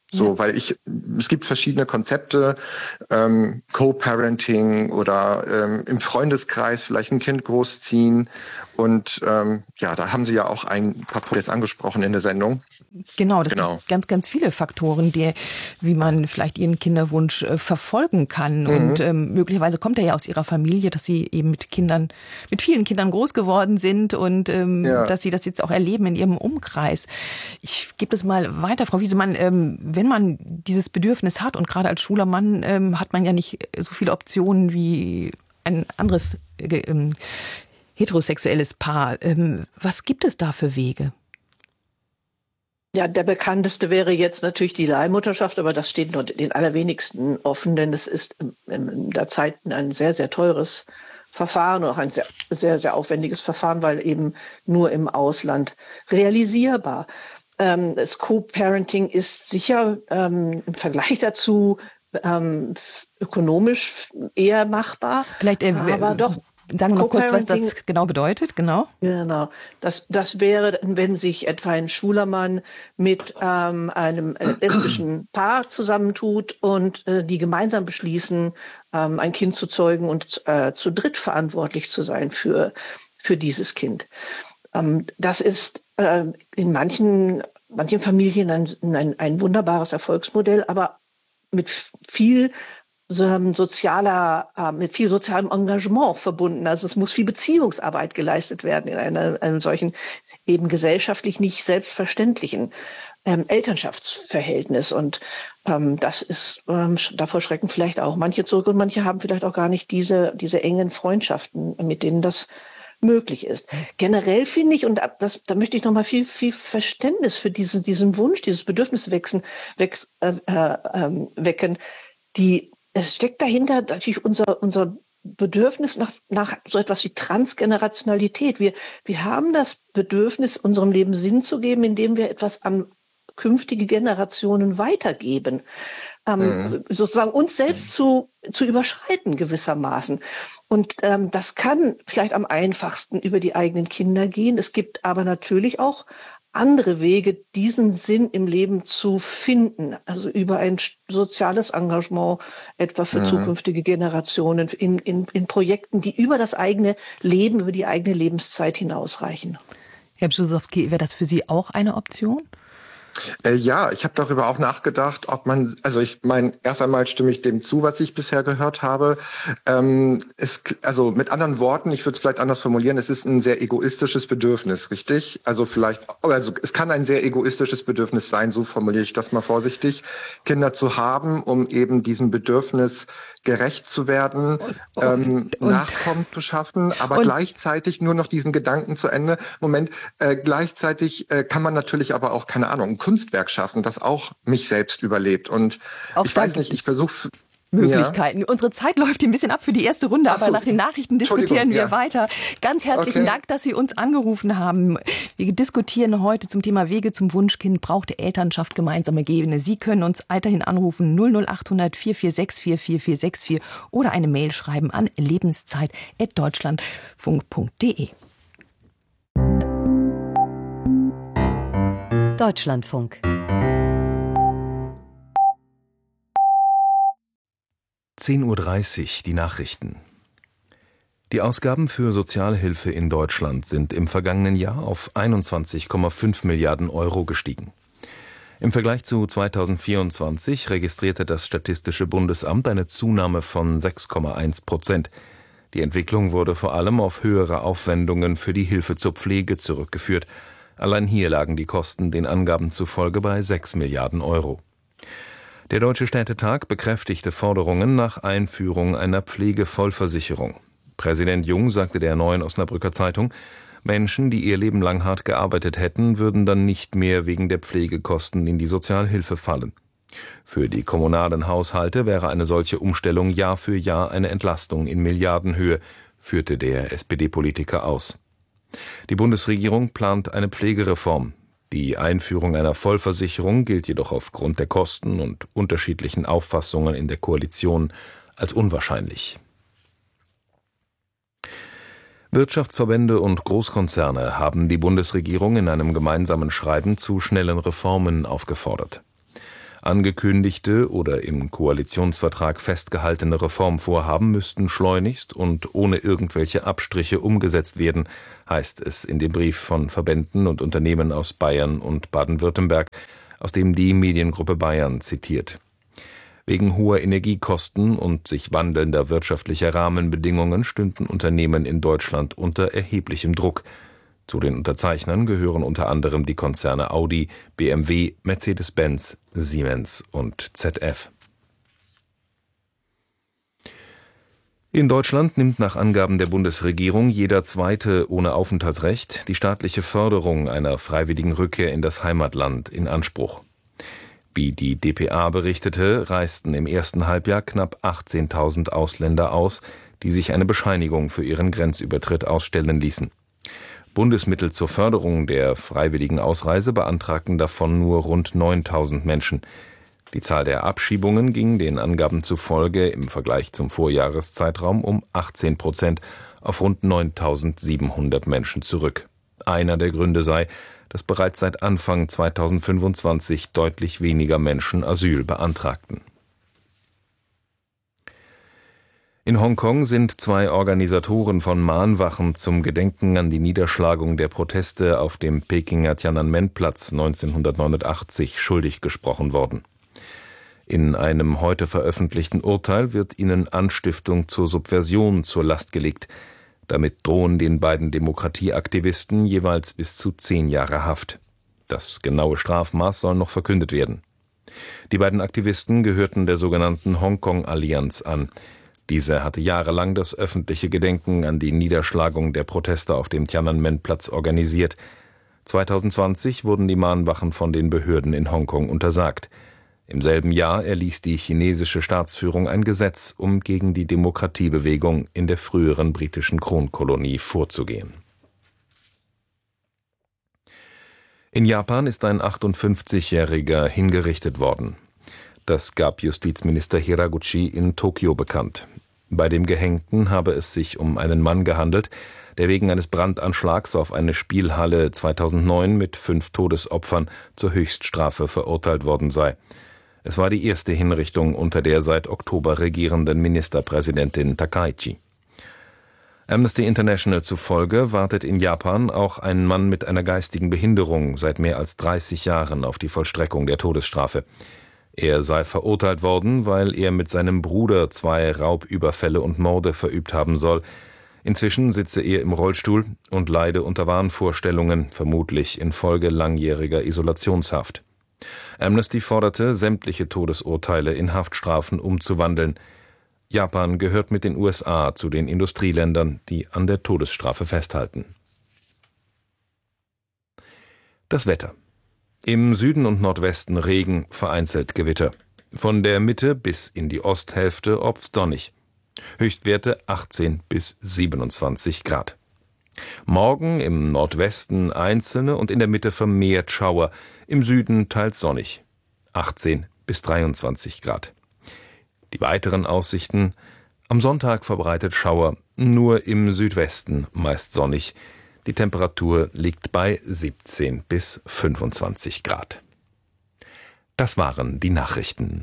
[SPEAKER 6] So, weil es gibt verschiedene Konzepte, Co-Parenting oder im Freundeskreis vielleicht ein Kind großziehen. Und da haben Sie ja auch ein paar Punkte jetzt angesprochen in der Sendung.
[SPEAKER 3] Genau, das gibt ganz, ganz viele Faktoren, wie man vielleicht Ihren Kinderwunsch verfolgen kann. Und möglicherweise kommt er ja aus Ihrer Familie, dass Sie eben mit vielen Kindern groß geworden sind und dass Sie das jetzt auch erleben in Ihrem Umkreis. Ich gebe das mal weiter, Frau Wiesemann. Wenn man dieses Bedürfnis hat und gerade als schwuler Mann hat man ja nicht so viele Optionen wie ein anderes heterosexuelles Paar. Was gibt es da für Wege?
[SPEAKER 4] Ja, der bekannteste wäre jetzt natürlich die Leihmutterschaft, aber das steht nur den allerwenigsten offen, denn es ist in der Zeit ein sehr, sehr teures Verfahren, auch ein sehr, sehr, sehr aufwendiges Verfahren, weil eben nur im Ausland realisierbar. Das Co-Parenting ist sicher im Vergleich dazu ökonomisch eher machbar.
[SPEAKER 3] Vielleicht aber doch. Sagen wir noch kurz, was das genau bedeutet, genau.
[SPEAKER 4] Genau. Das wäre, wenn sich etwa ein schwuler Mann mit einem lesbischen Paar zusammentut und die gemeinsam beschließen, ein Kind zu zeugen und zu dritt verantwortlich zu sein für dieses Kind. Das ist in manchen Familien ein wunderbares Erfolgsmodell, aber mit viel sozialem Engagement verbunden. Also es muss viel Beziehungsarbeit geleistet werden in einem solchen eben gesellschaftlich nicht selbstverständlichen Elternschaftsverhältnis. Und das ist, davor schrecken vielleicht auch manche zurück und manche haben vielleicht auch gar nicht diese engen Freundschaften, mit denen das möglich ist. Generell finde ich, und da möchte ich nochmal viel Verständnis für diesen Wunsch, dieses Bedürfnis wecken, es steckt dahinter natürlich unser Bedürfnis nach so etwas wie Transgenerationalität. Wir haben das Bedürfnis, unserem Leben Sinn zu geben, indem wir etwas an künftige Generationen weitergeben. Sozusagen uns selbst zu überschreiten gewissermaßen. Und das kann vielleicht am einfachsten über die eigenen Kinder gehen. Es gibt aber natürlich auch andere Wege, diesen Sinn im Leben zu finden, also über ein soziales Engagement, etwa für zukünftige Generationen, in Projekten, die über das eigene Leben, über die eigene Lebenszeit hinausreichen.
[SPEAKER 3] Herr Brzozowski, wäre das für Sie auch eine Option?
[SPEAKER 6] Ja, ich habe darüber auch nachgedacht, ob man, also ich meine, erst einmal stimme ich dem zu, was ich bisher gehört habe. Also mit anderen Worten, ich würde es vielleicht anders formulieren, es ist ein sehr egoistisches Bedürfnis, richtig? Also es kann ein sehr egoistisches Bedürfnis sein, so formuliere ich das mal vorsichtig, Kinder zu haben, um eben diesem Bedürfnis gerecht zu werden, Nachkommen zu schaffen, aber gleichzeitig nur noch diesen Gedanken zu Ende. Gleichzeitig kann man natürlich aber auch, keine Ahnung, ein Kunstwerk schaffen, das auch mich selbst überlebt. Und
[SPEAKER 3] auch
[SPEAKER 6] ich weiß nicht, ich versuche
[SPEAKER 3] Möglichkeiten. Ja. Unsere Zeit läuft ein bisschen ab für die erste Runde, aber nach den Nachrichten diskutieren wir weiter. Ganz herzlichen Dank, dass Sie uns angerufen haben. Wir diskutieren heute zum Thema Wege zum Wunschkind. Braucht die Elternschaft gemeinsame Gene? Sie können uns weiterhin anrufen 00800 4464 4464 oder eine Mail schreiben an lebenszeit@deutschlandfunk.de.
[SPEAKER 7] Deutschlandfunk.
[SPEAKER 8] 10:30 Uhr die Nachrichten. Die Ausgaben für Sozialhilfe in Deutschland sind im vergangenen Jahr auf 21,5 Milliarden Euro gestiegen. Im Vergleich zu 2024 registrierte das Statistische Bundesamt eine Zunahme von 6,1%. Die Entwicklung wurde vor allem auf höhere Aufwendungen für die Hilfe zur Pflege zurückgeführt. Allein hier lagen die Kosten den Angaben zufolge bei 6 Milliarden Euro. Der Deutsche Städtetag bekräftigte Forderungen nach Einführung einer Pflegevollversicherung. Präsident Jung sagte der Neuen Osnabrücker Zeitung, Menschen, die ihr Leben lang hart gearbeitet hätten, würden dann nicht mehr wegen der Pflegekosten in die Sozialhilfe fallen. Für die kommunalen Haushalte wäre eine solche Umstellung Jahr für Jahr eine Entlastung in Milliardenhöhe, führte der SPD-Politiker aus. Die Bundesregierung plant eine Pflegereform. Die Einführung einer Vollversicherung gilt jedoch aufgrund der Kosten und unterschiedlichen Auffassungen in der Koalition als unwahrscheinlich. Wirtschaftsverbände und Großkonzerne haben die Bundesregierung in einem gemeinsamen Schreiben zu schnellen Reformen aufgefordert. Angekündigte oder im Koalitionsvertrag festgehaltene Reformvorhaben müssten schleunigst und ohne irgendwelche Abstriche umgesetzt werden, heißt es in dem Brief von Verbänden und Unternehmen aus Bayern und Baden-Württemberg, aus dem die Mediengruppe Bayern zitiert. Wegen hoher Energiekosten und sich wandelnder wirtschaftlicher Rahmenbedingungen stünden Unternehmen in Deutschland unter erheblichem Druck. Zu den Unterzeichnern gehören unter anderem die Konzerne Audi, BMW, Mercedes-Benz, Siemens und ZF. In Deutschland nimmt nach Angaben der Bundesregierung jeder Zweite ohne Aufenthaltsrecht die staatliche Förderung einer freiwilligen Rückkehr in das Heimatland in Anspruch. Wie die dpa berichtete, reisten im ersten Halbjahr knapp 18.000 Ausländer aus, die sich eine Bescheinigung für ihren Grenzübertritt ausstellen ließen. Bundesmittel zur Förderung der freiwilligen Ausreise beantragten davon nur rund 9.000 Menschen. Die Zahl der Abschiebungen ging den Angaben zufolge im Vergleich zum Vorjahreszeitraum um 18% auf rund 9.700 Menschen zurück. Einer der Gründe sei, dass bereits seit Anfang 2025 deutlich weniger Menschen Asyl beantragten. In Hongkong sind 2 Organisatoren von Mahnwachen zum Gedenken an die Niederschlagung der Proteste auf dem Pekinger Tiananmen-Platz 1989 schuldig gesprochen worden. In einem heute veröffentlichten Urteil wird ihnen Anstiftung zur Subversion zur Last gelegt. Damit drohen den beiden Demokratieaktivisten jeweils bis zu 10 Jahre Haft. Das genaue Strafmaß soll noch verkündet werden. Die beiden Aktivisten gehörten der sogenannten Hongkong-Allianz an. Diese hatte jahrelang das öffentliche Gedenken an die Niederschlagung der Proteste auf dem Tiananmen-Platz organisiert. 2020 wurden die Mahnwachen von den Behörden in Hongkong untersagt. Im selben Jahr erließ die chinesische Staatsführung ein Gesetz, um gegen die Demokratiebewegung in der früheren britischen Kronkolonie vorzugehen. In Japan ist ein 58-Jähriger hingerichtet worden. Das gab Justizminister Hiraguchi in Tokio bekannt. Bei dem Gehängten habe es sich um einen Mann gehandelt, der wegen eines Brandanschlags auf eine Spielhalle 2009 mit 5 Todesopfern zur Höchststrafe verurteilt worden sei. Es war die erste Hinrichtung unter der seit Oktober regierenden Ministerpräsidentin Takaichi. Amnesty International zufolge wartet in Japan auch ein Mann mit einer geistigen Behinderung seit mehr als 30 Jahren auf die Vollstreckung der Todesstrafe. Er sei verurteilt worden, weil er mit seinem Bruder 2 Raubüberfälle und Morde verübt haben soll. Inzwischen sitze er im Rollstuhl und leide unter Wahnvorstellungen, vermutlich infolge langjähriger Isolationshaft. Amnesty forderte, sämtliche Todesurteile in Haftstrafen umzuwandeln. Japan gehört mit den USA zu den Industrieländern, die an der Todesstrafe festhalten. Das Wetter. Im Süden und Nordwesten Regen, vereinzelt Gewitter. Von der Mitte bis in die Osthälfte obst sonnig. Höchstwerte 18 bis 27 Grad. Morgen im Nordwesten einzelne und in der Mitte vermehrt Schauer, im Süden teils sonnig. 18 bis 23 Grad. Die weiteren Aussichten: am Sonntag verbreitet Schauer, nur im Südwesten meist sonnig. Die Temperatur liegt bei 17 bis 25 Grad. Das waren die Nachrichten.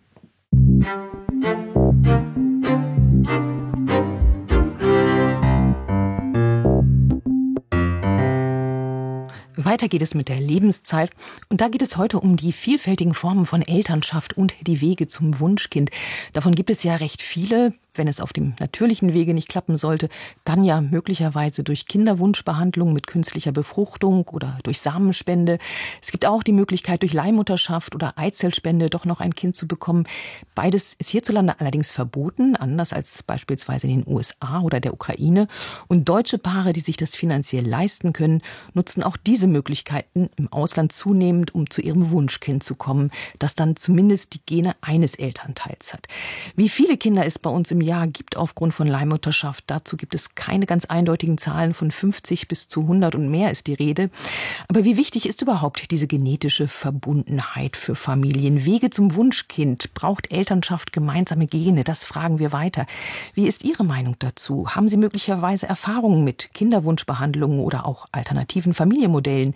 [SPEAKER 3] Weiter geht es mit der Lebenszeit und da geht es heute um die vielfältigen Formen von Elternschaft und die Wege zum Wunschkind. Davon gibt es ja recht viele. Wenn es auf dem natürlichen Wege nicht klappen sollte, dann ja möglicherweise durch Kinderwunschbehandlung mit künstlicher Befruchtung oder durch Samenspende. Es gibt auch die Möglichkeit, durch Leihmutterschaft oder Eizellspende doch noch ein Kind zu bekommen. Beides ist hierzulande allerdings verboten, anders als beispielsweise in den USA oder der Ukraine. Und deutsche Paare, die sich das finanziell leisten können, nutzen auch diese Möglichkeiten im Ausland zunehmend, um zu ihrem Wunschkind zu kommen, das dann zumindest die Gene eines Elternteils hat. Wie viele Kinder es bei uns im Jahr gibt aufgrund von Leihmutterschaft, dazu gibt es keine ganz eindeutigen Zahlen, von 50 bis zu 100 und mehr ist die Rede. Aber wie wichtig ist überhaupt diese genetische Verbundenheit für Familien? Wege zum Wunschkind, braucht Elternschaft gemeinsame Gene? Das fragen wir weiter. Wie ist Ihre Meinung dazu? Haben Sie möglicherweise Erfahrungen mit Kinderwunschbehandlungen oder auch alternativen Familienmodellen?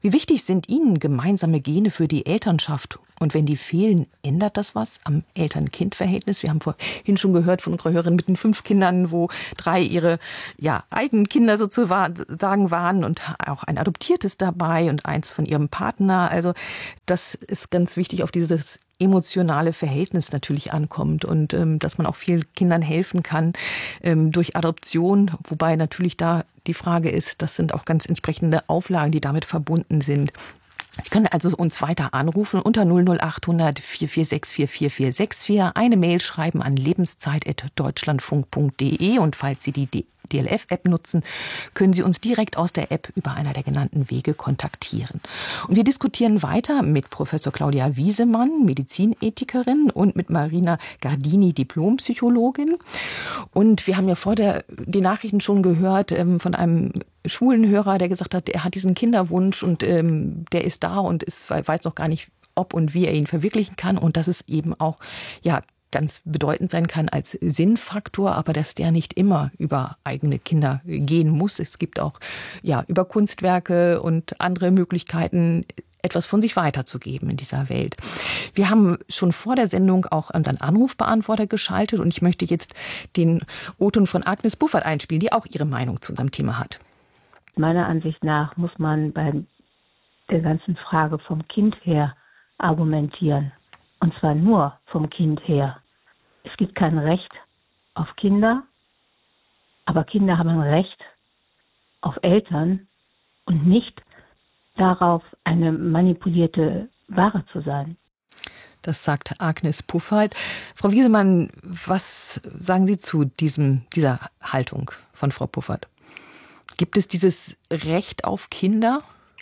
[SPEAKER 3] Wie wichtig sind Ihnen gemeinsame Gene für die Elternschaft? Und wenn die fehlen, ändert das was am Eltern-Kind-Verhältnis? Wir haben vorhin schon gehört von unserer Hörerin mit den 5 Kindern, wo 3 ihre eigenen Kinder sozusagen waren und auch ein adoptiertes dabei und eins von ihrem Partner. Also das ist ganz wichtig, auf dieses emotionale Verhältnis natürlich ankommt und dass man auch vielen Kindern helfen kann durch Adoption, wobei natürlich da die Frage ist, das sind auch ganz entsprechende Auflagen, die damit verbunden sind. Sie können also uns weiter anrufen unter 00800 446 4464, eine Mail schreiben an lebenszeit@deutschlandfunk.de und falls Sie die DLF-App nutzen, können Sie uns direkt aus der App über einer der genannten Wege kontaktieren. Und wir diskutieren weiter mit Professor Claudia Wiesemann, Medizinethikerin, und mit Marina Gardini, Diplompsychologin. Und wir haben ja vor die Nachrichten schon gehört von einem schwulen Hörer, der gesagt hat, er hat diesen Kinderwunsch und der ist da und weiß noch gar nicht, ob und wie er ihn verwirklichen kann. Und dass es eben auch ganz bedeutend sein kann als Sinnfaktor, aber dass der nicht immer über eigene Kinder gehen muss. Es gibt auch über Kunstwerke und andere Möglichkeiten, etwas von sich weiterzugeben in dieser Welt. Wir haben schon vor der Sendung auch unseren Anrufbeantworter geschaltet und ich möchte jetzt den O-Ton von Agnes Buffert einspielen, die auch ihre Meinung zu unserem Thema hat.
[SPEAKER 7] Meiner Ansicht nach muss man bei der ganzen Frage vom Kind her argumentieren. Und zwar nur vom Kind her. Es gibt kein Recht auf Kinder, aber Kinder haben ein Recht auf Eltern und nicht darauf, eine manipulierte Ware zu sein.
[SPEAKER 3] Das sagt Agnes Puffert. Frau Wiesemann, was sagen Sie zu dieser Haltung von Frau Puffert? Gibt es dieses Recht auf Kinder?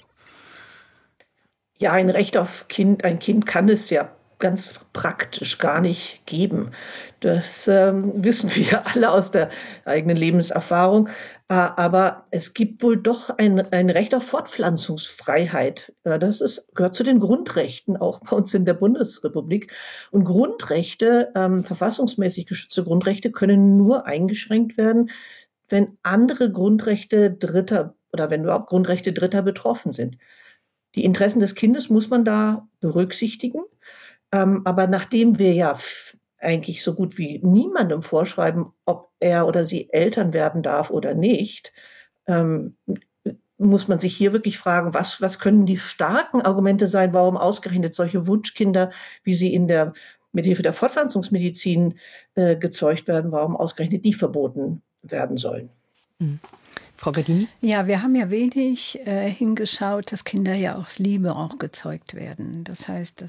[SPEAKER 4] Ja, ein Recht auf ein Kind kann es ja ganz praktisch gar nicht geben. Das wissen wir alle aus der eigenen Lebenserfahrung. Aber es gibt wohl doch ein Recht auf Fortpflanzungsfreiheit. Das gehört zu den Grundrechten, auch bei uns in der Bundesrepublik. Und Grundrechte, verfassungsmäßig geschützte Grundrechte, können nur eingeschränkt werden, wenn andere Grundrechte Dritter oder wenn überhaupt Grundrechte Dritter betroffen sind. Die Interessen des Kindes muss man da berücksichtigen. Aber nachdem wir ja eigentlich so gut wie niemandem vorschreiben, ob er oder sie Eltern werden darf oder nicht, muss man sich hier wirklich fragen, was können die starken Argumente sein, warum ausgerechnet solche Wunschkinder, wie sie mit Hilfe der Fortpflanzungsmedizin gezeugt werden, warum ausgerechnet die verboten werden sollen.
[SPEAKER 3] Frau Gardini?
[SPEAKER 5] Ja, wir haben ja wenig hingeschaut, dass Kinder ja aus Liebe auch gezeugt werden. Das heißt,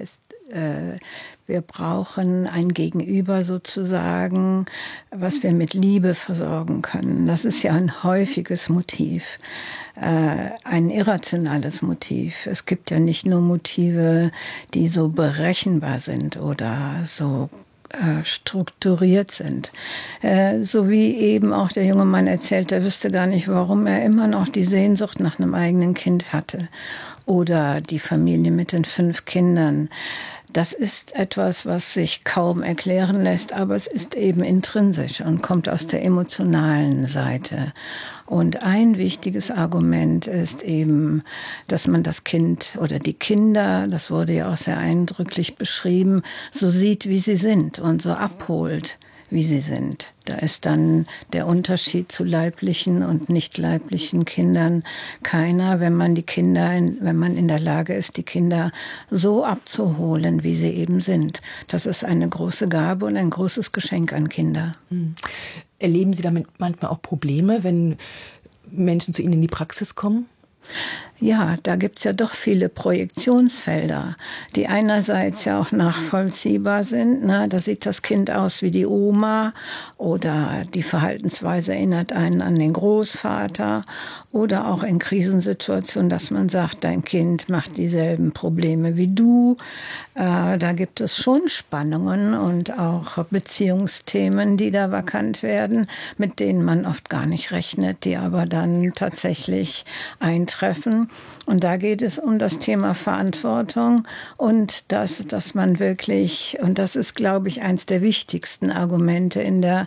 [SPEAKER 5] wir brauchen ein Gegenüber sozusagen, was wir mit Liebe versorgen können. Das ist ja ein häufiges Motiv, ein irrationales Motiv. Es gibt ja nicht nur Motive, die so berechenbar sind oder so strukturiert sind. So wie eben auch der junge Mann erzählt, er wüsste gar nicht, warum er immer noch die Sehnsucht nach einem eigenen Kind hatte. Oder die Familie mit den 5 Kindern. Das ist etwas, was sich kaum erklären lässt, aber es ist eben intrinsisch und kommt aus der emotionalen Seite. Und ein wichtiges Argument ist eben, dass man das Kind oder die Kinder, das wurde ja auch sehr eindrücklich beschrieben, so sieht, wie sie sind und so abholt, wie sie sind. Da ist dann der Unterschied zu leiblichen und nicht leiblichen Kindern keiner, wenn man in der Lage ist, die Kinder so abzuholen, wie sie eben sind. Das ist eine große Gabe und ein großes Geschenk an Kinder.
[SPEAKER 3] Erleben Sie damit manchmal auch Probleme, wenn Menschen zu Ihnen in die Praxis kommen?
[SPEAKER 5] Ja, da gibt's ja doch viele Projektionsfelder, die einerseits ja auch nachvollziehbar sind. Ne? Da sieht das Kind aus wie die Oma oder die Verhaltensweise erinnert einen an den Großvater oder auch in Krisensituationen, dass man sagt, dein Kind macht dieselben Probleme wie du. Da gibt es schon Spannungen und auch Beziehungsthemen, die da vakant werden, mit denen man oft gar nicht rechnet, die aber dann tatsächlich eintreten. treffen. Und da geht es um das Thema Verantwortung und dass man wirklich, und das ist, glaube ich, eins der wichtigsten Argumente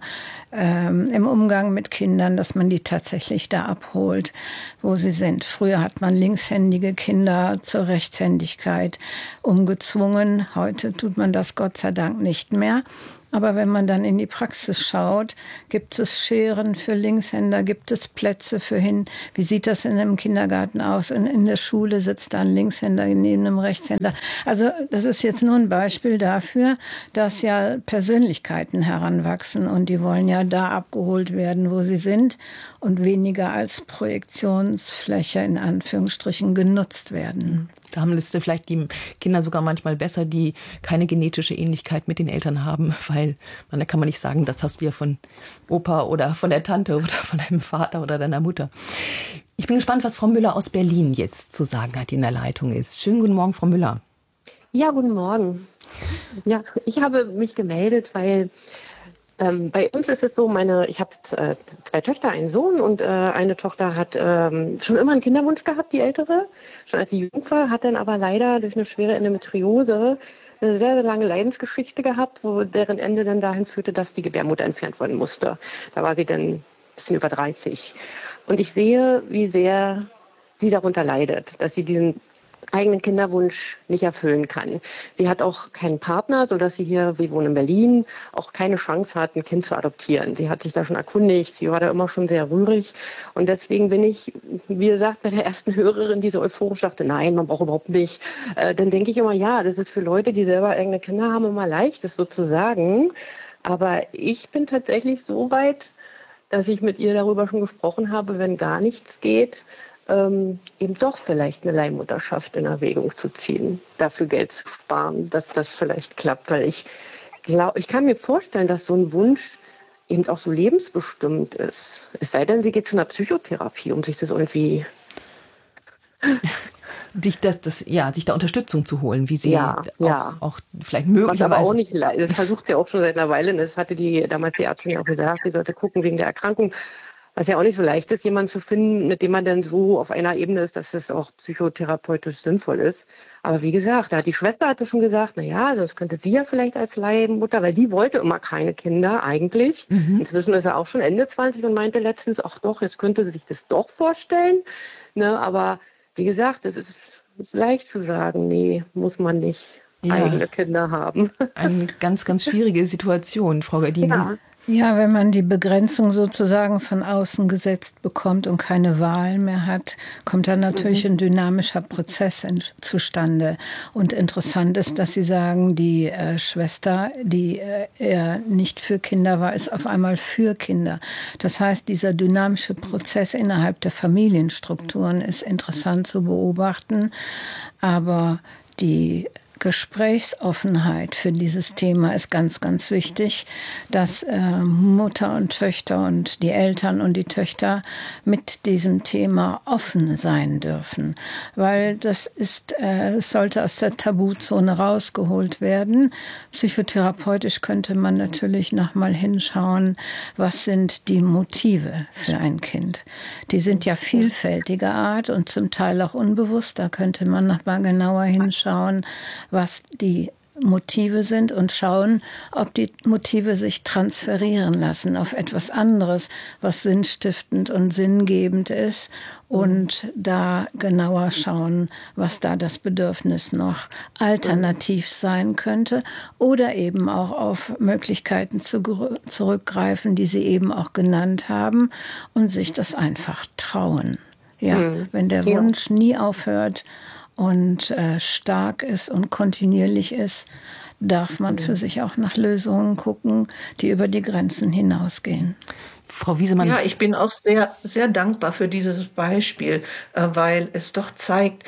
[SPEAKER 5] im Umgang mit Kindern, dass man die tatsächlich da abholt, wo sie sind. Früher hat man linkshändige Kinder zur Rechtshändigkeit umgezwungen. Heute tut man das Gott sei Dank nicht mehr. Aber wenn man dann in die Praxis schaut, gibt es Scheren für Linkshänder, gibt es Plätze für hin. Wie sieht das in einem Kindergarten aus? In der Schule sitzt da ein Linkshänder neben einem Rechtshänder. Also das ist jetzt nur ein Beispiel dafür, dass ja Persönlichkeiten heranwachsen und die wollen ja da abgeholt werden, wo sie sind und weniger als Projektionsfläche in Anführungsstrichen genutzt werden.
[SPEAKER 3] Da haben es vielleicht die Kinder sogar manchmal besser, die keine genetische Ähnlichkeit mit den Eltern haben, weil da kann man nicht sagen, das hast du ja von Opa oder von der Tante oder von deinem Vater oder deiner Mutter. Ich bin gespannt, was Frau Müller aus Berlin jetzt zu sagen hat, die in der Leitung ist. Schönen guten Morgen, Frau Müller.
[SPEAKER 9] Ja, guten Morgen. Ja, ich habe mich gemeldet, weil bei uns ist es so, ich habe 2 Töchter, einen Sohn und eine Tochter hat schon immer einen Kinderwunsch gehabt, die ältere, schon als sie jung war, hat dann aber leider durch eine schwere Endometriose eine sehr, sehr lange Leidensgeschichte gehabt, deren Ende dann dahin führte, dass die Gebärmutter entfernt werden musste. Da war sie dann ein bisschen über 30. Und ich sehe, wie sehr sie darunter leidet, dass sie diesen eigenen Kinderwunsch nicht erfüllen kann. Sie hat auch keinen Partner, sodass sie hier, wir wohnen in Berlin, auch keine Chance hat, ein Kind zu adoptieren. Sie hat sich da schon erkundigt, sie war da immer schon sehr rührig. Und deswegen bin ich, wie gesagt, bei der ersten Hörerin, die so euphorisch dachte, nein, man braucht überhaupt nicht. Dann denke ich immer, ja, das ist für Leute, die selber eigene Kinder haben, immer leicht, das so zu sagen. Aber ich bin tatsächlich so weit, dass ich mit ihr darüber schon gesprochen habe, wenn gar nichts geht, eben doch vielleicht eine Leihmutterschaft in Erwägung zu ziehen, dafür Geld zu sparen, dass das vielleicht klappt. Weil ich kann mir vorstellen, dass so ein Wunsch eben auch so lebensbestimmt ist. Es sei denn, sie geht zu einer Psychotherapie, um sich das irgendwie...
[SPEAKER 3] Sich da Unterstützung zu holen, wie sie auch vielleicht möglicherweise...
[SPEAKER 9] Aber auch nicht leid. Das versucht sie auch schon seit einer Weile. Das hatte damals die Ärztin auch gesagt, sie sollte gucken wegen der Erkrankung. Was ja auch nicht so leicht ist, jemanden zu finden, mit dem man dann so auf einer Ebene ist, dass das auch psychotherapeutisch sinnvoll ist. Aber wie gesagt, die Schwester hatte schon gesagt, also das könnte sie ja vielleicht als Leihmutter, weil die wollte immer keine Kinder eigentlich. Inzwischen ist er auch schon Ende 20 und meinte letztens, ach doch, jetzt könnte sie sich das doch vorstellen. Aber wie gesagt, es ist leicht zu sagen, nee, muss man nicht eigene Kinder haben.
[SPEAKER 3] Eine ganz, ganz schwierige Situation, Frau Gardin.
[SPEAKER 5] Ja, wenn man die Begrenzung sozusagen von außen gesetzt bekommt und keine Wahl mehr hat, kommt dann natürlich ein dynamischer Prozess zustande. Und interessant ist, dass Sie sagen, die Schwester, die eher nicht für Kinder war, ist auf einmal für Kinder. Das heißt, dieser dynamische Prozess innerhalb der Familienstrukturen ist interessant zu beobachten. Aber die Gesprächsoffenheit für dieses Thema ist ganz, ganz wichtig, dass Mutter und Töchter und die Eltern und die Töchter mit diesem Thema offen sein dürfen. Weil das es sollte aus der Tabuzone rausgeholt werden. Psychotherapeutisch könnte man natürlich nochmal hinschauen, was sind die Motive für ein Kind. Die sind ja vielfältiger Art und zum Teil auch unbewusst. Da könnte man nochmal genauer hinschauen, was die Motive sind und schauen, ob die Motive sich transferieren lassen auf etwas anderes, was sinnstiftend und sinngebend ist und da genauer schauen, was da das Bedürfnis noch alternativ sein könnte oder eben auch auf Möglichkeiten zurückgreifen, die Sie eben auch genannt haben und sich das einfach trauen. Ja, wenn der Wunsch nie aufhört und stark ist und kontinuierlich ist, darf man für sich auch nach Lösungen gucken, die über die Grenzen hinausgehen.
[SPEAKER 3] Frau Wiesemann.
[SPEAKER 4] Ja, ich bin auch sehr, sehr dankbar für dieses Beispiel, weil es doch zeigt,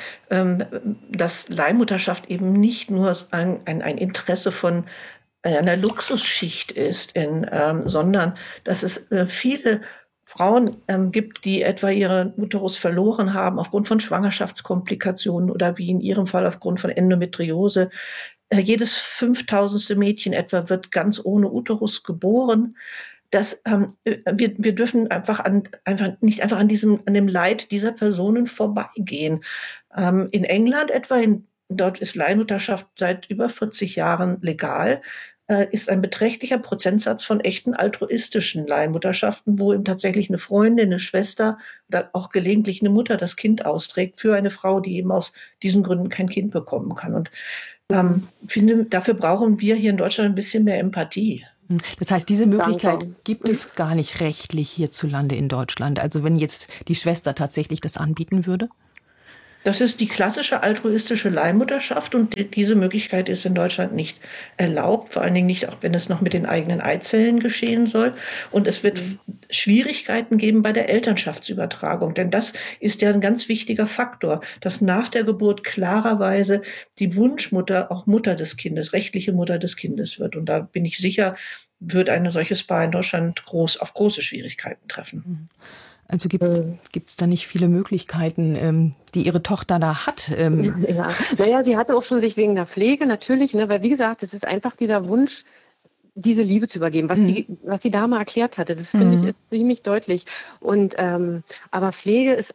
[SPEAKER 4] dass Leihmutterschaft eben nicht nur ein Interesse von einer Luxusschicht ist, sondern dass es viele Frauen gibt, die etwa ihren Uterus verloren haben aufgrund von Schwangerschaftskomplikationen oder wie in ihrem Fall aufgrund von Endometriose. Jedes 5000. Mädchen etwa wird ganz ohne Uterus geboren. dass wir dürfen nicht einfach an dem Leid dieser Personen vorbeigehen. In England etwa, dort ist Leihmutterschaft seit über 40 Jahren legal, ist ein beträchtlicher Prozentsatz von echten altruistischen Leihmutterschaften, wo eben tatsächlich eine Freundin, eine Schwester oder auch gelegentlich eine Mutter das Kind austrägt für eine Frau, die eben aus diesen Gründen kein Kind bekommen kann. Und finde, dafür brauchen wir hier in Deutschland ein bisschen mehr Empathie.
[SPEAKER 3] Das heißt, diese Möglichkeit gibt es gar nicht rechtlich hierzulande in Deutschland. Also wenn jetzt die Schwester tatsächlich das anbieten würde?
[SPEAKER 4] Das ist die klassische altruistische Leihmutterschaft und diese Möglichkeit ist in Deutschland nicht erlaubt, vor allen Dingen nicht, auch wenn es noch mit den eigenen Eizellen geschehen soll. Und es wird Schwierigkeiten geben bei der Elternschaftsübertragung, denn das ist ja ein ganz wichtiger Faktor, dass nach der Geburt klarerweise die Wunschmutter auch Mutter des Kindes, rechtliche Mutter des Kindes wird. Und da bin ich sicher, wird ein solches Paar in Deutschland auf große Schwierigkeiten treffen.
[SPEAKER 3] Also gibt's da nicht viele Möglichkeiten, die Ihre Tochter da hat?
[SPEAKER 9] Ja. Naja, sie hatte auch schon sich wegen der Pflege natürlich, ne, weil wie gesagt, es ist einfach dieser Wunsch, diese Liebe zu übergeben, was die Dame erklärt hatte. Das finde ich ist ziemlich deutlich. Und aber Pflege ist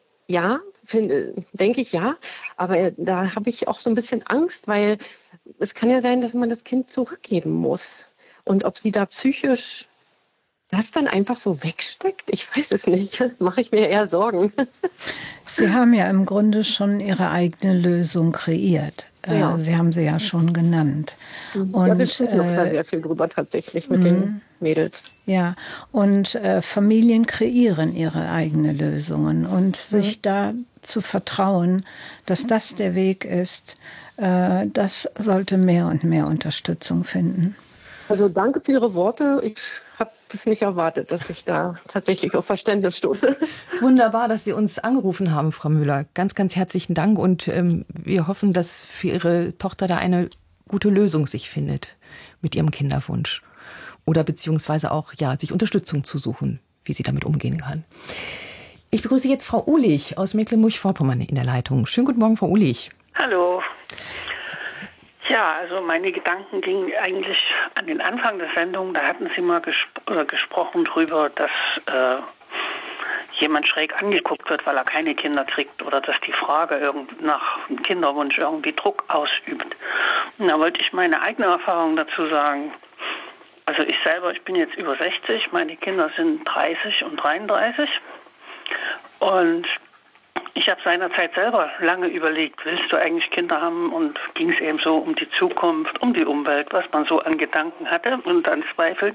[SPEAKER 9] denke ich ja, aber da habe ich auch so ein bisschen Angst, weil es kann ja sein, dass man das Kind zurückgeben muss. Und ob sie da psychisch das dann einfach so wegsteckt? Ich weiß es nicht. Mache ich mir eher Sorgen.
[SPEAKER 5] Sie haben ja im Grunde schon Ihre eigene Lösung kreiert. Ja. Sie haben sie ja schon genannt.
[SPEAKER 9] Und ja, wir sprechen noch da sehr viel drüber tatsächlich mit den Mädels.
[SPEAKER 5] Ja, und Familien kreieren ihre eigenen Lösungen. Und sich da zu vertrauen, dass das der Weg ist, das sollte mehr und mehr Unterstützung finden.
[SPEAKER 9] Also danke für Ihre Worte. Ich habe das nicht erwartet, dass ich da tatsächlich auf Verständnis stoße.
[SPEAKER 3] Wunderbar, dass Sie uns angerufen haben, Frau Müller. Ganz, ganz herzlichen Dank und wir hoffen, dass für Ihre Tochter da eine gute Lösung sich findet mit ihrem Kinderwunsch. Oder beziehungsweise auch, sich Unterstützung zu suchen, wie sie damit umgehen kann. Ich begrüße jetzt Frau Uhlich aus Mecklenburg-Vorpommern in der Leitung. Schönen guten Morgen, Frau Uhlich.
[SPEAKER 10] Hallo. Ja, also meine Gedanken gingen eigentlich an den Anfang der Sendung. Da hatten Sie mal gesprochen drüber, dass jemand schräg angeguckt wird, weil er keine Kinder kriegt oder dass die Frage nach dem Kinderwunsch irgendwie Druck ausübt. Und da wollte ich meine eigene Erfahrung dazu sagen. Also ich bin jetzt über 60, meine Kinder sind 30 und 33 und ich habe seinerzeit selber lange überlegt, willst du eigentlich Kinder haben? Und ging es eben so um die Zukunft, um die Umwelt, was man so an Gedanken hatte und an Zweifel.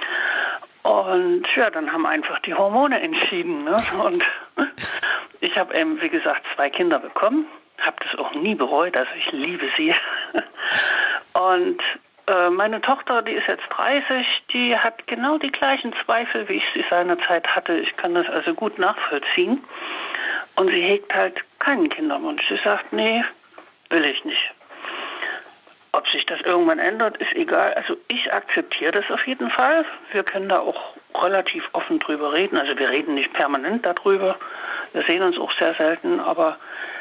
[SPEAKER 10] Und ja, dann haben einfach die Hormone entschieden. Ne? Und ich habe eben, wie gesagt, 2 Kinder bekommen, habe das auch nie bereut, also ich liebe sie. Und meine Tochter, die ist jetzt 30, die hat genau die gleichen Zweifel, wie ich sie seinerzeit hatte. Ich kann das also gut nachvollziehen. Und sie hegt halt keinen Kinderwunsch. Sie sagt, nee, will ich nicht. Ob sich das irgendwann ändert, ist egal. Also ich akzeptiere das auf jeden Fall. Wir können da auch relativ offen drüber reden. Also wir reden nicht permanent darüber. Wir sehen uns auch sehr selten. Aber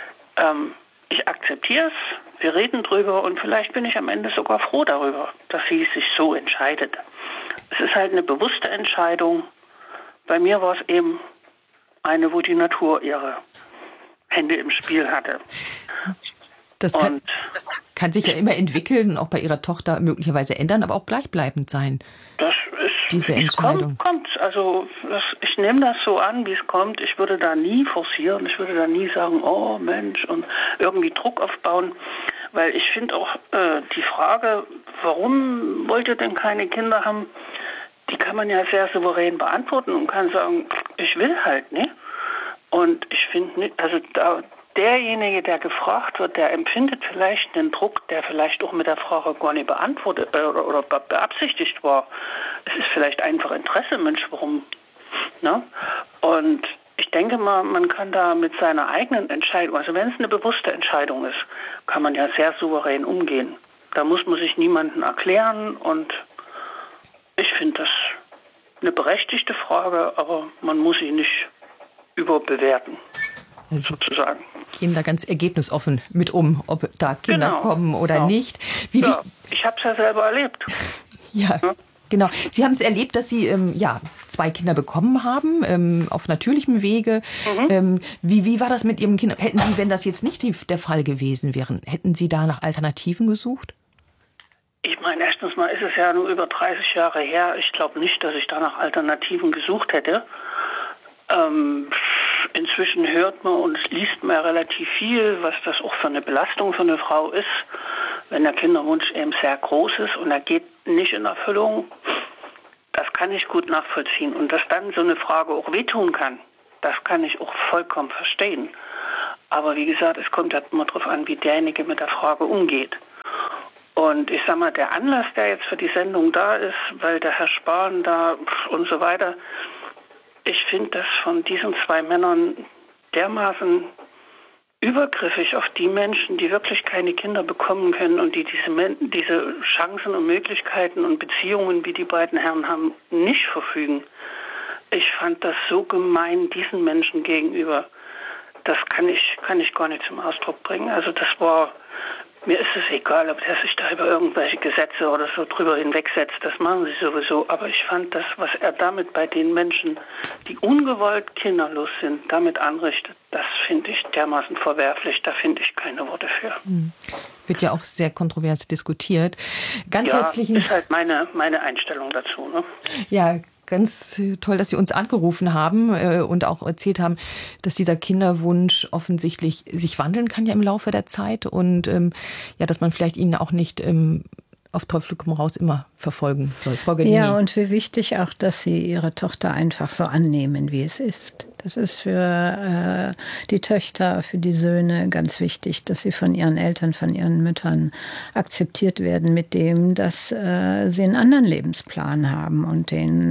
[SPEAKER 10] ich akzeptiere es. Wir reden drüber und vielleicht bin ich am Ende sogar froh darüber, dass sie sich so entscheidet. Es ist halt eine bewusste Entscheidung. Bei mir war es eben eine, wo die Natur ihre Hände im Spiel hatte.
[SPEAKER 3] Das kann sich ja immer entwickeln und auch bei Ihrer Tochter möglicherweise ändern, aber auch gleichbleibend sein.
[SPEAKER 10] Das ist
[SPEAKER 3] diese Entscheidung.
[SPEAKER 10] Kommt. Also ich nehme das so an, wie es kommt. Ich würde da nie forcieren. Ich würde da nie sagen, oh Mensch, und irgendwie Druck aufbauen. Weil ich finde auch die Frage, warum wollt ihr denn keine Kinder haben, die kann man ja sehr souverän beantworten und kann sagen, ich will halt nicht. Und ich finde nicht, also derjenige, der gefragt wird, der empfindet vielleicht einen Druck, der vielleicht auch mit der Frage gar nicht beantwortet oder beabsichtigt war. Es ist vielleicht einfach Interesse, Mensch, warum? Ne? Und ich denke mal, man kann da mit seiner eigenen Entscheidung, also wenn es eine bewusste Entscheidung ist, kann man ja sehr souverän umgehen. Da muss man sich niemanden erklären und ich finde das eine berechtigte Frage, aber man muss sie nicht überbewerten, sozusagen.
[SPEAKER 3] Gehen da ganz ergebnisoffen mit ob da Kinder kommen oder nicht.
[SPEAKER 10] Ich habe es ja selber erlebt.
[SPEAKER 3] Ja. Genau. Sie haben es erlebt, dass Sie 2 Kinder bekommen haben, auf natürlichem Wege. Wie war das mit Ihrem Kind? Hätten Sie, wenn das jetzt nicht der Fall gewesen wäre, hätten Sie da nach Alternativen gesucht?
[SPEAKER 10] Ich meine, erstens mal ist es ja nur über 30 Jahre her. Ich glaube nicht, dass ich da nach Alternativen gesucht hätte. Inzwischen hört man und liest man ja relativ viel, was das auch für eine Belastung für eine Frau ist, wenn der Kinderwunsch eben sehr groß ist und er geht nicht in Erfüllung. Das kann ich gut nachvollziehen. Und dass dann so eine Frage auch wehtun kann, das kann ich auch vollkommen verstehen. Aber wie gesagt, es kommt halt immer darauf an, wie derjenige mit der Frage umgeht. Und ich sag mal, der Anlass, der jetzt für die Sendung da ist, weil der Herr Spahn da und so weiter, ich finde das von diesen 2 Männern dermaßen übergriffig auf die Menschen, die wirklich keine Kinder bekommen können und die diese Chancen und Möglichkeiten und Beziehungen, wie die beiden Herren haben, nicht verfügen. Ich fand das so gemein diesen Menschen gegenüber. Das kann ich gar nicht zum Ausdruck bringen. Also das war... Mir ist es egal, ob der sich da über irgendwelche Gesetze oder so drüber hinwegsetzt. Das machen sie sowieso. Aber ich fand das, was er damit bei den Menschen, die ungewollt kinderlos sind, damit anrichtet, das finde ich dermaßen verwerflich. Da finde ich keine Worte für.
[SPEAKER 3] Wird ja auch sehr kontrovers diskutiert. Ganz herzlichen...
[SPEAKER 10] ist halt meine Einstellung dazu. Ne?
[SPEAKER 3] Ja, ganz toll, dass Sie uns angerufen haben und auch erzählt haben, dass dieser Kinderwunsch offensichtlich sich wandeln kann ja im Laufe der Zeit und dass man vielleicht ihn auch nicht auf Teufel komm raus immer verfolgen soll. Frau Gelini.
[SPEAKER 5] Ja, und wie wichtig auch, dass Sie Ihre Tochter einfach so annehmen, wie es ist. Das ist für die Töchter, für die Söhne ganz wichtig, dass sie von ihren Eltern, von ihren Müttern akzeptiert werden mit dem, dass sie einen anderen Lebensplan haben und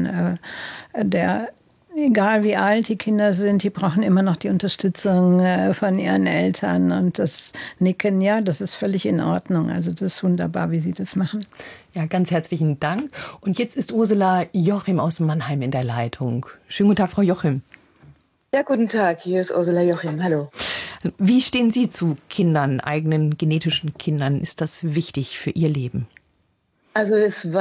[SPEAKER 5] egal wie alt die Kinder sind, die brauchen immer noch die Unterstützung von ihren Eltern und das Nicken, ja, das ist völlig in Ordnung. Also das ist wunderbar, wie Sie das machen.
[SPEAKER 3] Ja, ganz herzlichen Dank. Und jetzt ist Ursula Jochim aus Mannheim in der Leitung. Schönen guten Tag, Frau Jochim.
[SPEAKER 11] Ja, guten Tag, hier ist Ursula Jochim. Hallo.
[SPEAKER 3] Wie stehen Sie zu Kindern, eigenen genetischen Kindern? Ist das wichtig für Ihr Leben?
[SPEAKER 11] Also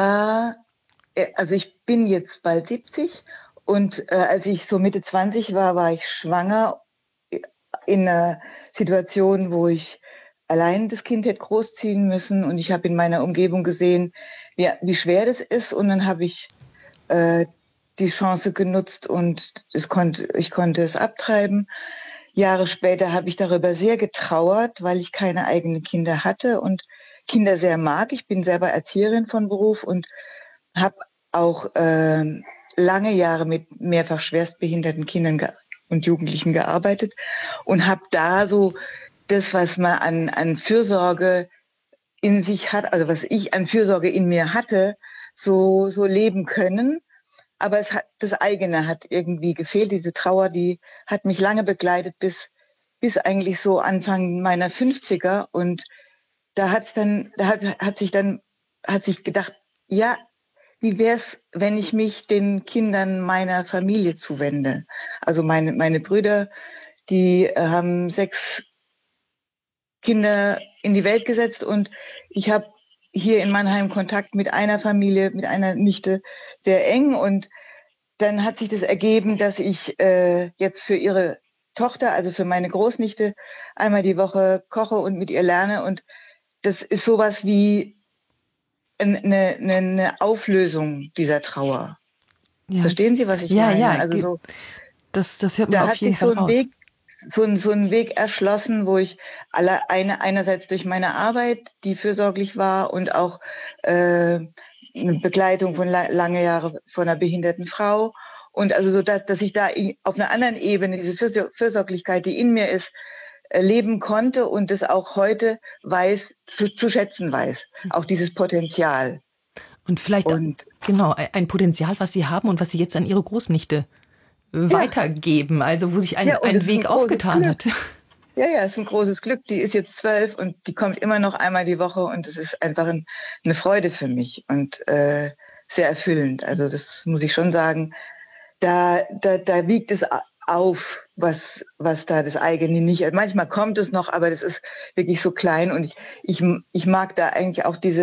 [SPEAKER 11] ich bin jetzt bald 70 und als ich so Mitte 20 war ich schwanger in einer Situation, wo ich allein das Kind hätte großziehen müssen und ich habe in meiner Umgebung gesehen, wie schwer das ist und dann habe ich die Chance genutzt und ich konnte es abtreiben. Jahre später habe ich darüber sehr getrauert, weil ich keine eigenen Kinder hatte und Kinder sehr mag. Ich bin selber Erzieherin von Beruf und habe auch lange Jahre mit mehrfach schwerstbehinderten Kindern und Jugendlichen gearbeitet und habe da so das, was man an Fürsorge in sich hat, also was ich an Fürsorge in mir hatte, so leben können. Aber das eigene hat irgendwie gefehlt. Diese Trauer, die hat mich lange begleitet bis eigentlich so Anfang meiner 50er. Und da hat sich gedacht, ja, wie wär's, wenn ich mich den Kindern meiner Familie zuwende? Also meine Brüder, die haben 6 Kinder in die Welt gesetzt und ich habe hier in Mannheim Kontakt mit einer Familie, mit einer Nichte sehr eng und dann hat sich das ergeben, dass ich jetzt für ihre Tochter, also für meine Großnichte, einmal die Woche koche und mit ihr lerne und das ist sowas wie eine Auflösung dieser Trauer. Ja. Verstehen Sie, was ich meine?
[SPEAKER 3] Ja,
[SPEAKER 11] also
[SPEAKER 3] das hört man auf jeden Fall raus.
[SPEAKER 11] So ein Weg erschlossen, wo ich einerseits durch meine Arbeit, die fürsorglich war und auch eine Begleitung von lange Jahre von einer behinderten Frau und also so, dass ich da auf einer anderen Ebene diese Fürsorglichkeit, die in mir ist, leben konnte und es auch heute zu schätzen weiß, auch dieses Potenzial.
[SPEAKER 3] Und vielleicht genau ein Potenzial, was Sie haben und was Sie jetzt an Ihre Großnichte weitergeben, also wo sich ein Weg aufgetan hat.
[SPEAKER 11] Ja, es ist ein großes Glück. Die ist jetzt 12 und die kommt immer noch einmal die Woche und es ist einfach eine Freude für mich und sehr erfüllend. Also das muss ich schon sagen. Da wiegt es auf, was da das eigene nicht. Manchmal kommt es noch, aber das ist wirklich so klein und ich mag da eigentlich auch diese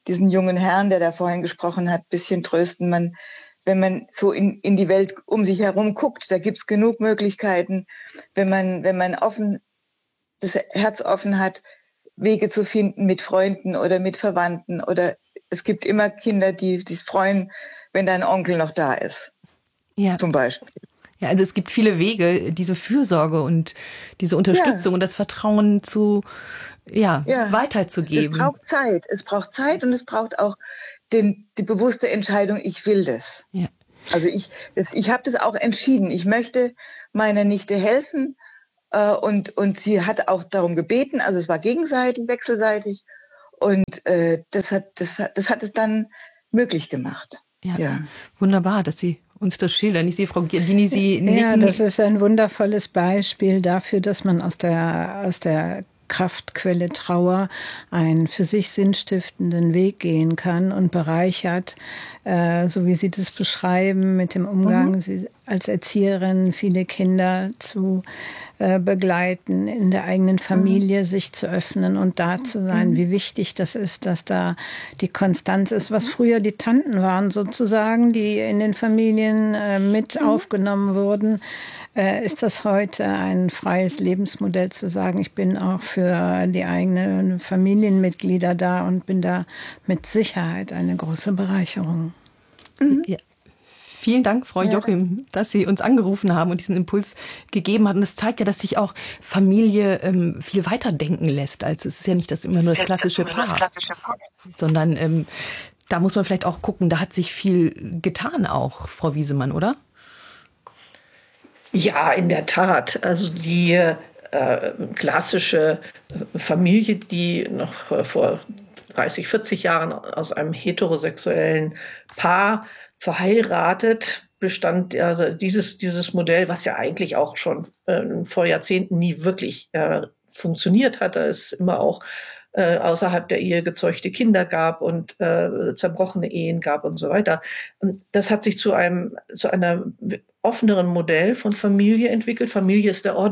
[SPEAKER 11] diesen jungen Herrn, der da vorhin gesprochen hat, ein bisschen trösten. Wenn man so in die Welt um sich herum guckt, da gibt es genug Möglichkeiten, wenn man das Herz offen hat, Wege zu finden mit Freunden oder mit Verwandten. Oder es gibt immer Kinder, die sich freuen, wenn dein Onkel noch da ist. Ja. Zum Beispiel.
[SPEAKER 3] Ja, also es gibt viele Wege, diese Fürsorge und diese Unterstützung und das Vertrauen weiterzugeben.
[SPEAKER 11] Es braucht Zeit und es braucht auch die bewusste Entscheidung, ich will das. Ja. Also ich habe das auch entschieden. Ich möchte meiner Nichte helfen und sie hat auch darum gebeten. Also es war gegenseitig, wechselseitig und das hat es dann möglich gemacht.
[SPEAKER 3] Ja. Wunderbar, dass Sie uns das schildern. Ich sehe Frau Giardini, Sie nicken.
[SPEAKER 5] Ja, das ist ein wundervolles Beispiel dafür, dass man aus der Kraftquelle Trauer einen für sich sinnstiftenden Weg gehen kann und bereichert, so wie Sie das beschreiben, mit dem Umgang, Sie als Erzieherin viele Kinder zu begleiten, in der eigenen Familie sich zu öffnen und da zu sein. Wie wichtig das ist, dass da die Konstanz ist, was früher die Tanten waren sozusagen, die in den Familien mit aufgenommen wurden. Ist das heute ein freies Lebensmodell zu sagen, ich bin auch für die eigenen Familienmitglieder da und bin da mit Sicherheit eine große Bereicherung.
[SPEAKER 3] Ja. Vielen Dank, Frau Jochim, dass Sie uns angerufen haben und diesen Impuls gegeben haben. Und das zeigt ja, dass sich auch Familie viel weiter denken lässt, als es ist ja nicht immer nur das klassische Paar, sondern da muss man vielleicht auch gucken, da hat sich viel getan auch, Frau Wiesemann, oder?
[SPEAKER 12] Ja, in der Tat. Also die klassische Familie, die noch vor 30, 40 Jahren aus einem heterosexuellen Paar verheiratet bestand, also dieses Modell, was ja eigentlich auch schon vor Jahrzehnten nie wirklich funktioniert hat. Da es immer auch außerhalb der Ehe gezeugte Kinder gab und zerbrochene Ehen gab und so weiter. Und das hat sich zu einer offeneren Modell von Familie entwickelt. Familie ist der Ort,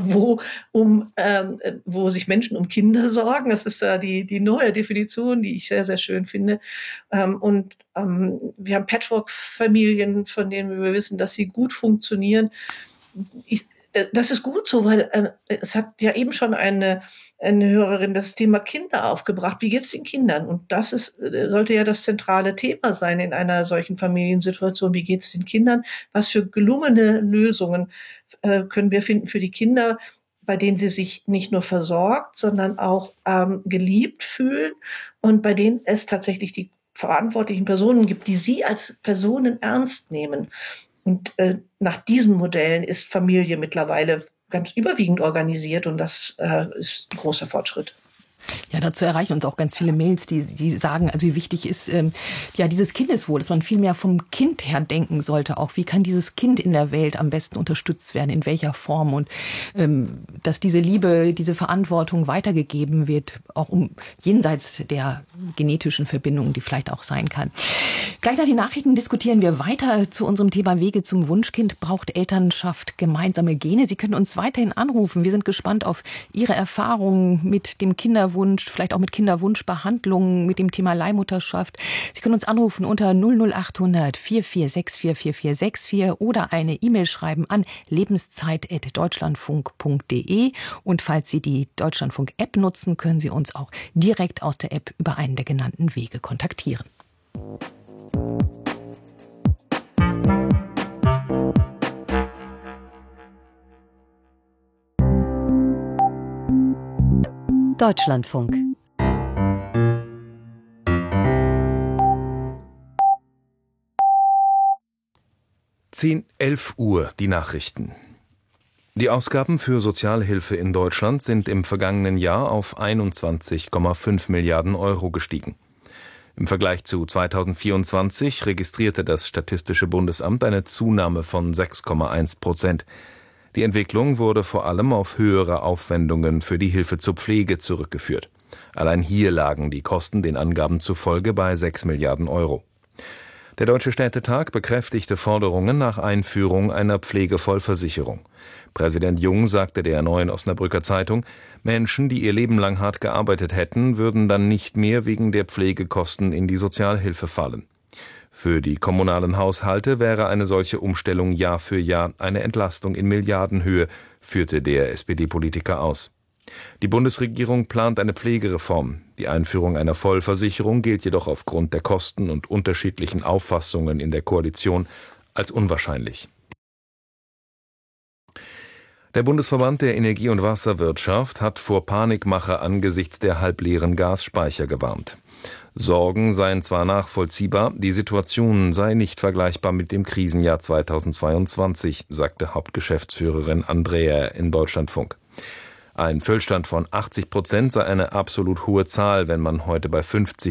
[SPEAKER 12] wo sich Menschen um Kinder sorgen. Das ist die neue Definition, die ich sehr, sehr schön finde. Und wir haben Patchwork-Familien, von denen wir wissen, dass sie gut funktionieren. Das ist gut so, weil es hat ja eben schon eine Hörerin das Thema Kinder aufgebracht. Wie geht's den Kindern? Und das sollte ja das zentrale Thema sein in einer solchen Familiensituation. Wie geht's den Kindern? Was für gelungene Lösungen können wir finden für die Kinder, bei denen sie sich nicht nur versorgt, sondern auch geliebt fühlen und bei denen es tatsächlich die verantwortlichen Personen gibt, die sie als Personen ernst nehmen. Und nach diesen Modellen ist Familie mittlerweile ganz überwiegend organisiert und das ist ein großer Fortschritt.
[SPEAKER 3] Ja, dazu erreichen uns auch ganz viele Mails, die sagen, also wie wichtig ist dieses Kindeswohl, dass man viel mehr vom Kind her denken sollte. Auch wie kann dieses Kind in der Welt am besten unterstützt werden, in welcher Form und dass diese Liebe, diese Verantwortung weitergegeben wird, auch jenseits der genetischen Verbindung, die vielleicht auch sein kann. Gleich nach den Nachrichten diskutieren wir weiter zu unserem Thema Wege zum Wunschkind. Braucht Elternschaft gemeinsame Gene? Sie können uns weiterhin anrufen. Wir sind gespannt auf Ihre Erfahrungen mit dem Kinderwunsch, vielleicht auch mit Kinderwunschbehandlungen, mit dem Thema Leihmutterschaft. Sie können uns anrufen unter 00800 4464 4464 oder eine E-Mail schreiben an lebenszeit@deutschlandfunk.de. Und falls Sie die Deutschlandfunk-App nutzen, können Sie uns auch direkt aus der App über einen der genannten Wege kontaktieren.
[SPEAKER 13] Deutschlandfunk.
[SPEAKER 8] (10, 11 Uhr) die Nachrichten. Die Ausgaben für Sozialhilfe in Deutschland sind im vergangenen Jahr auf 21,5 Milliarden Euro gestiegen. Im Vergleich zu 2024 registrierte das Statistische Bundesamt eine Zunahme von 6,1%. Die Entwicklung wurde vor allem auf höhere Aufwendungen für die Hilfe zur Pflege zurückgeführt. Allein hier lagen die Kosten den Angaben zufolge bei 6 Milliarden Euro. Der Deutsche Städtetag bekräftigte Forderungen nach Einführung einer Pflegevollversicherung. Präsident Jung sagte der Neuen Osnabrücker Zeitung, Menschen, die ihr Leben lang hart gearbeitet hätten, würden dann nicht mehr wegen der Pflegekosten in die Sozialhilfe fallen. Für die kommunalen Haushalte wäre eine solche Umstellung Jahr für Jahr eine Entlastung in Milliardenhöhe, führte der SPD-Politiker aus. Die Bundesregierung plant eine Pflegereform. Die Einführung einer Vollversicherung gilt jedoch aufgrund der Kosten und unterschiedlichen Auffassungen in der Koalition als unwahrscheinlich. Der Bundesverband der Energie- und Wasserwirtschaft hat vor Panikmache angesichts der halbleeren Gasspeicher gewarnt. Sorgen seien zwar nachvollziehbar, die Situation sei nicht vergleichbar mit dem Krisenjahr 2022, sagte Hauptgeschäftsführerin Andrea in Deutschlandfunk. Ein Füllstand von 80% sei eine absolut hohe Zahl, wenn man heute bei 50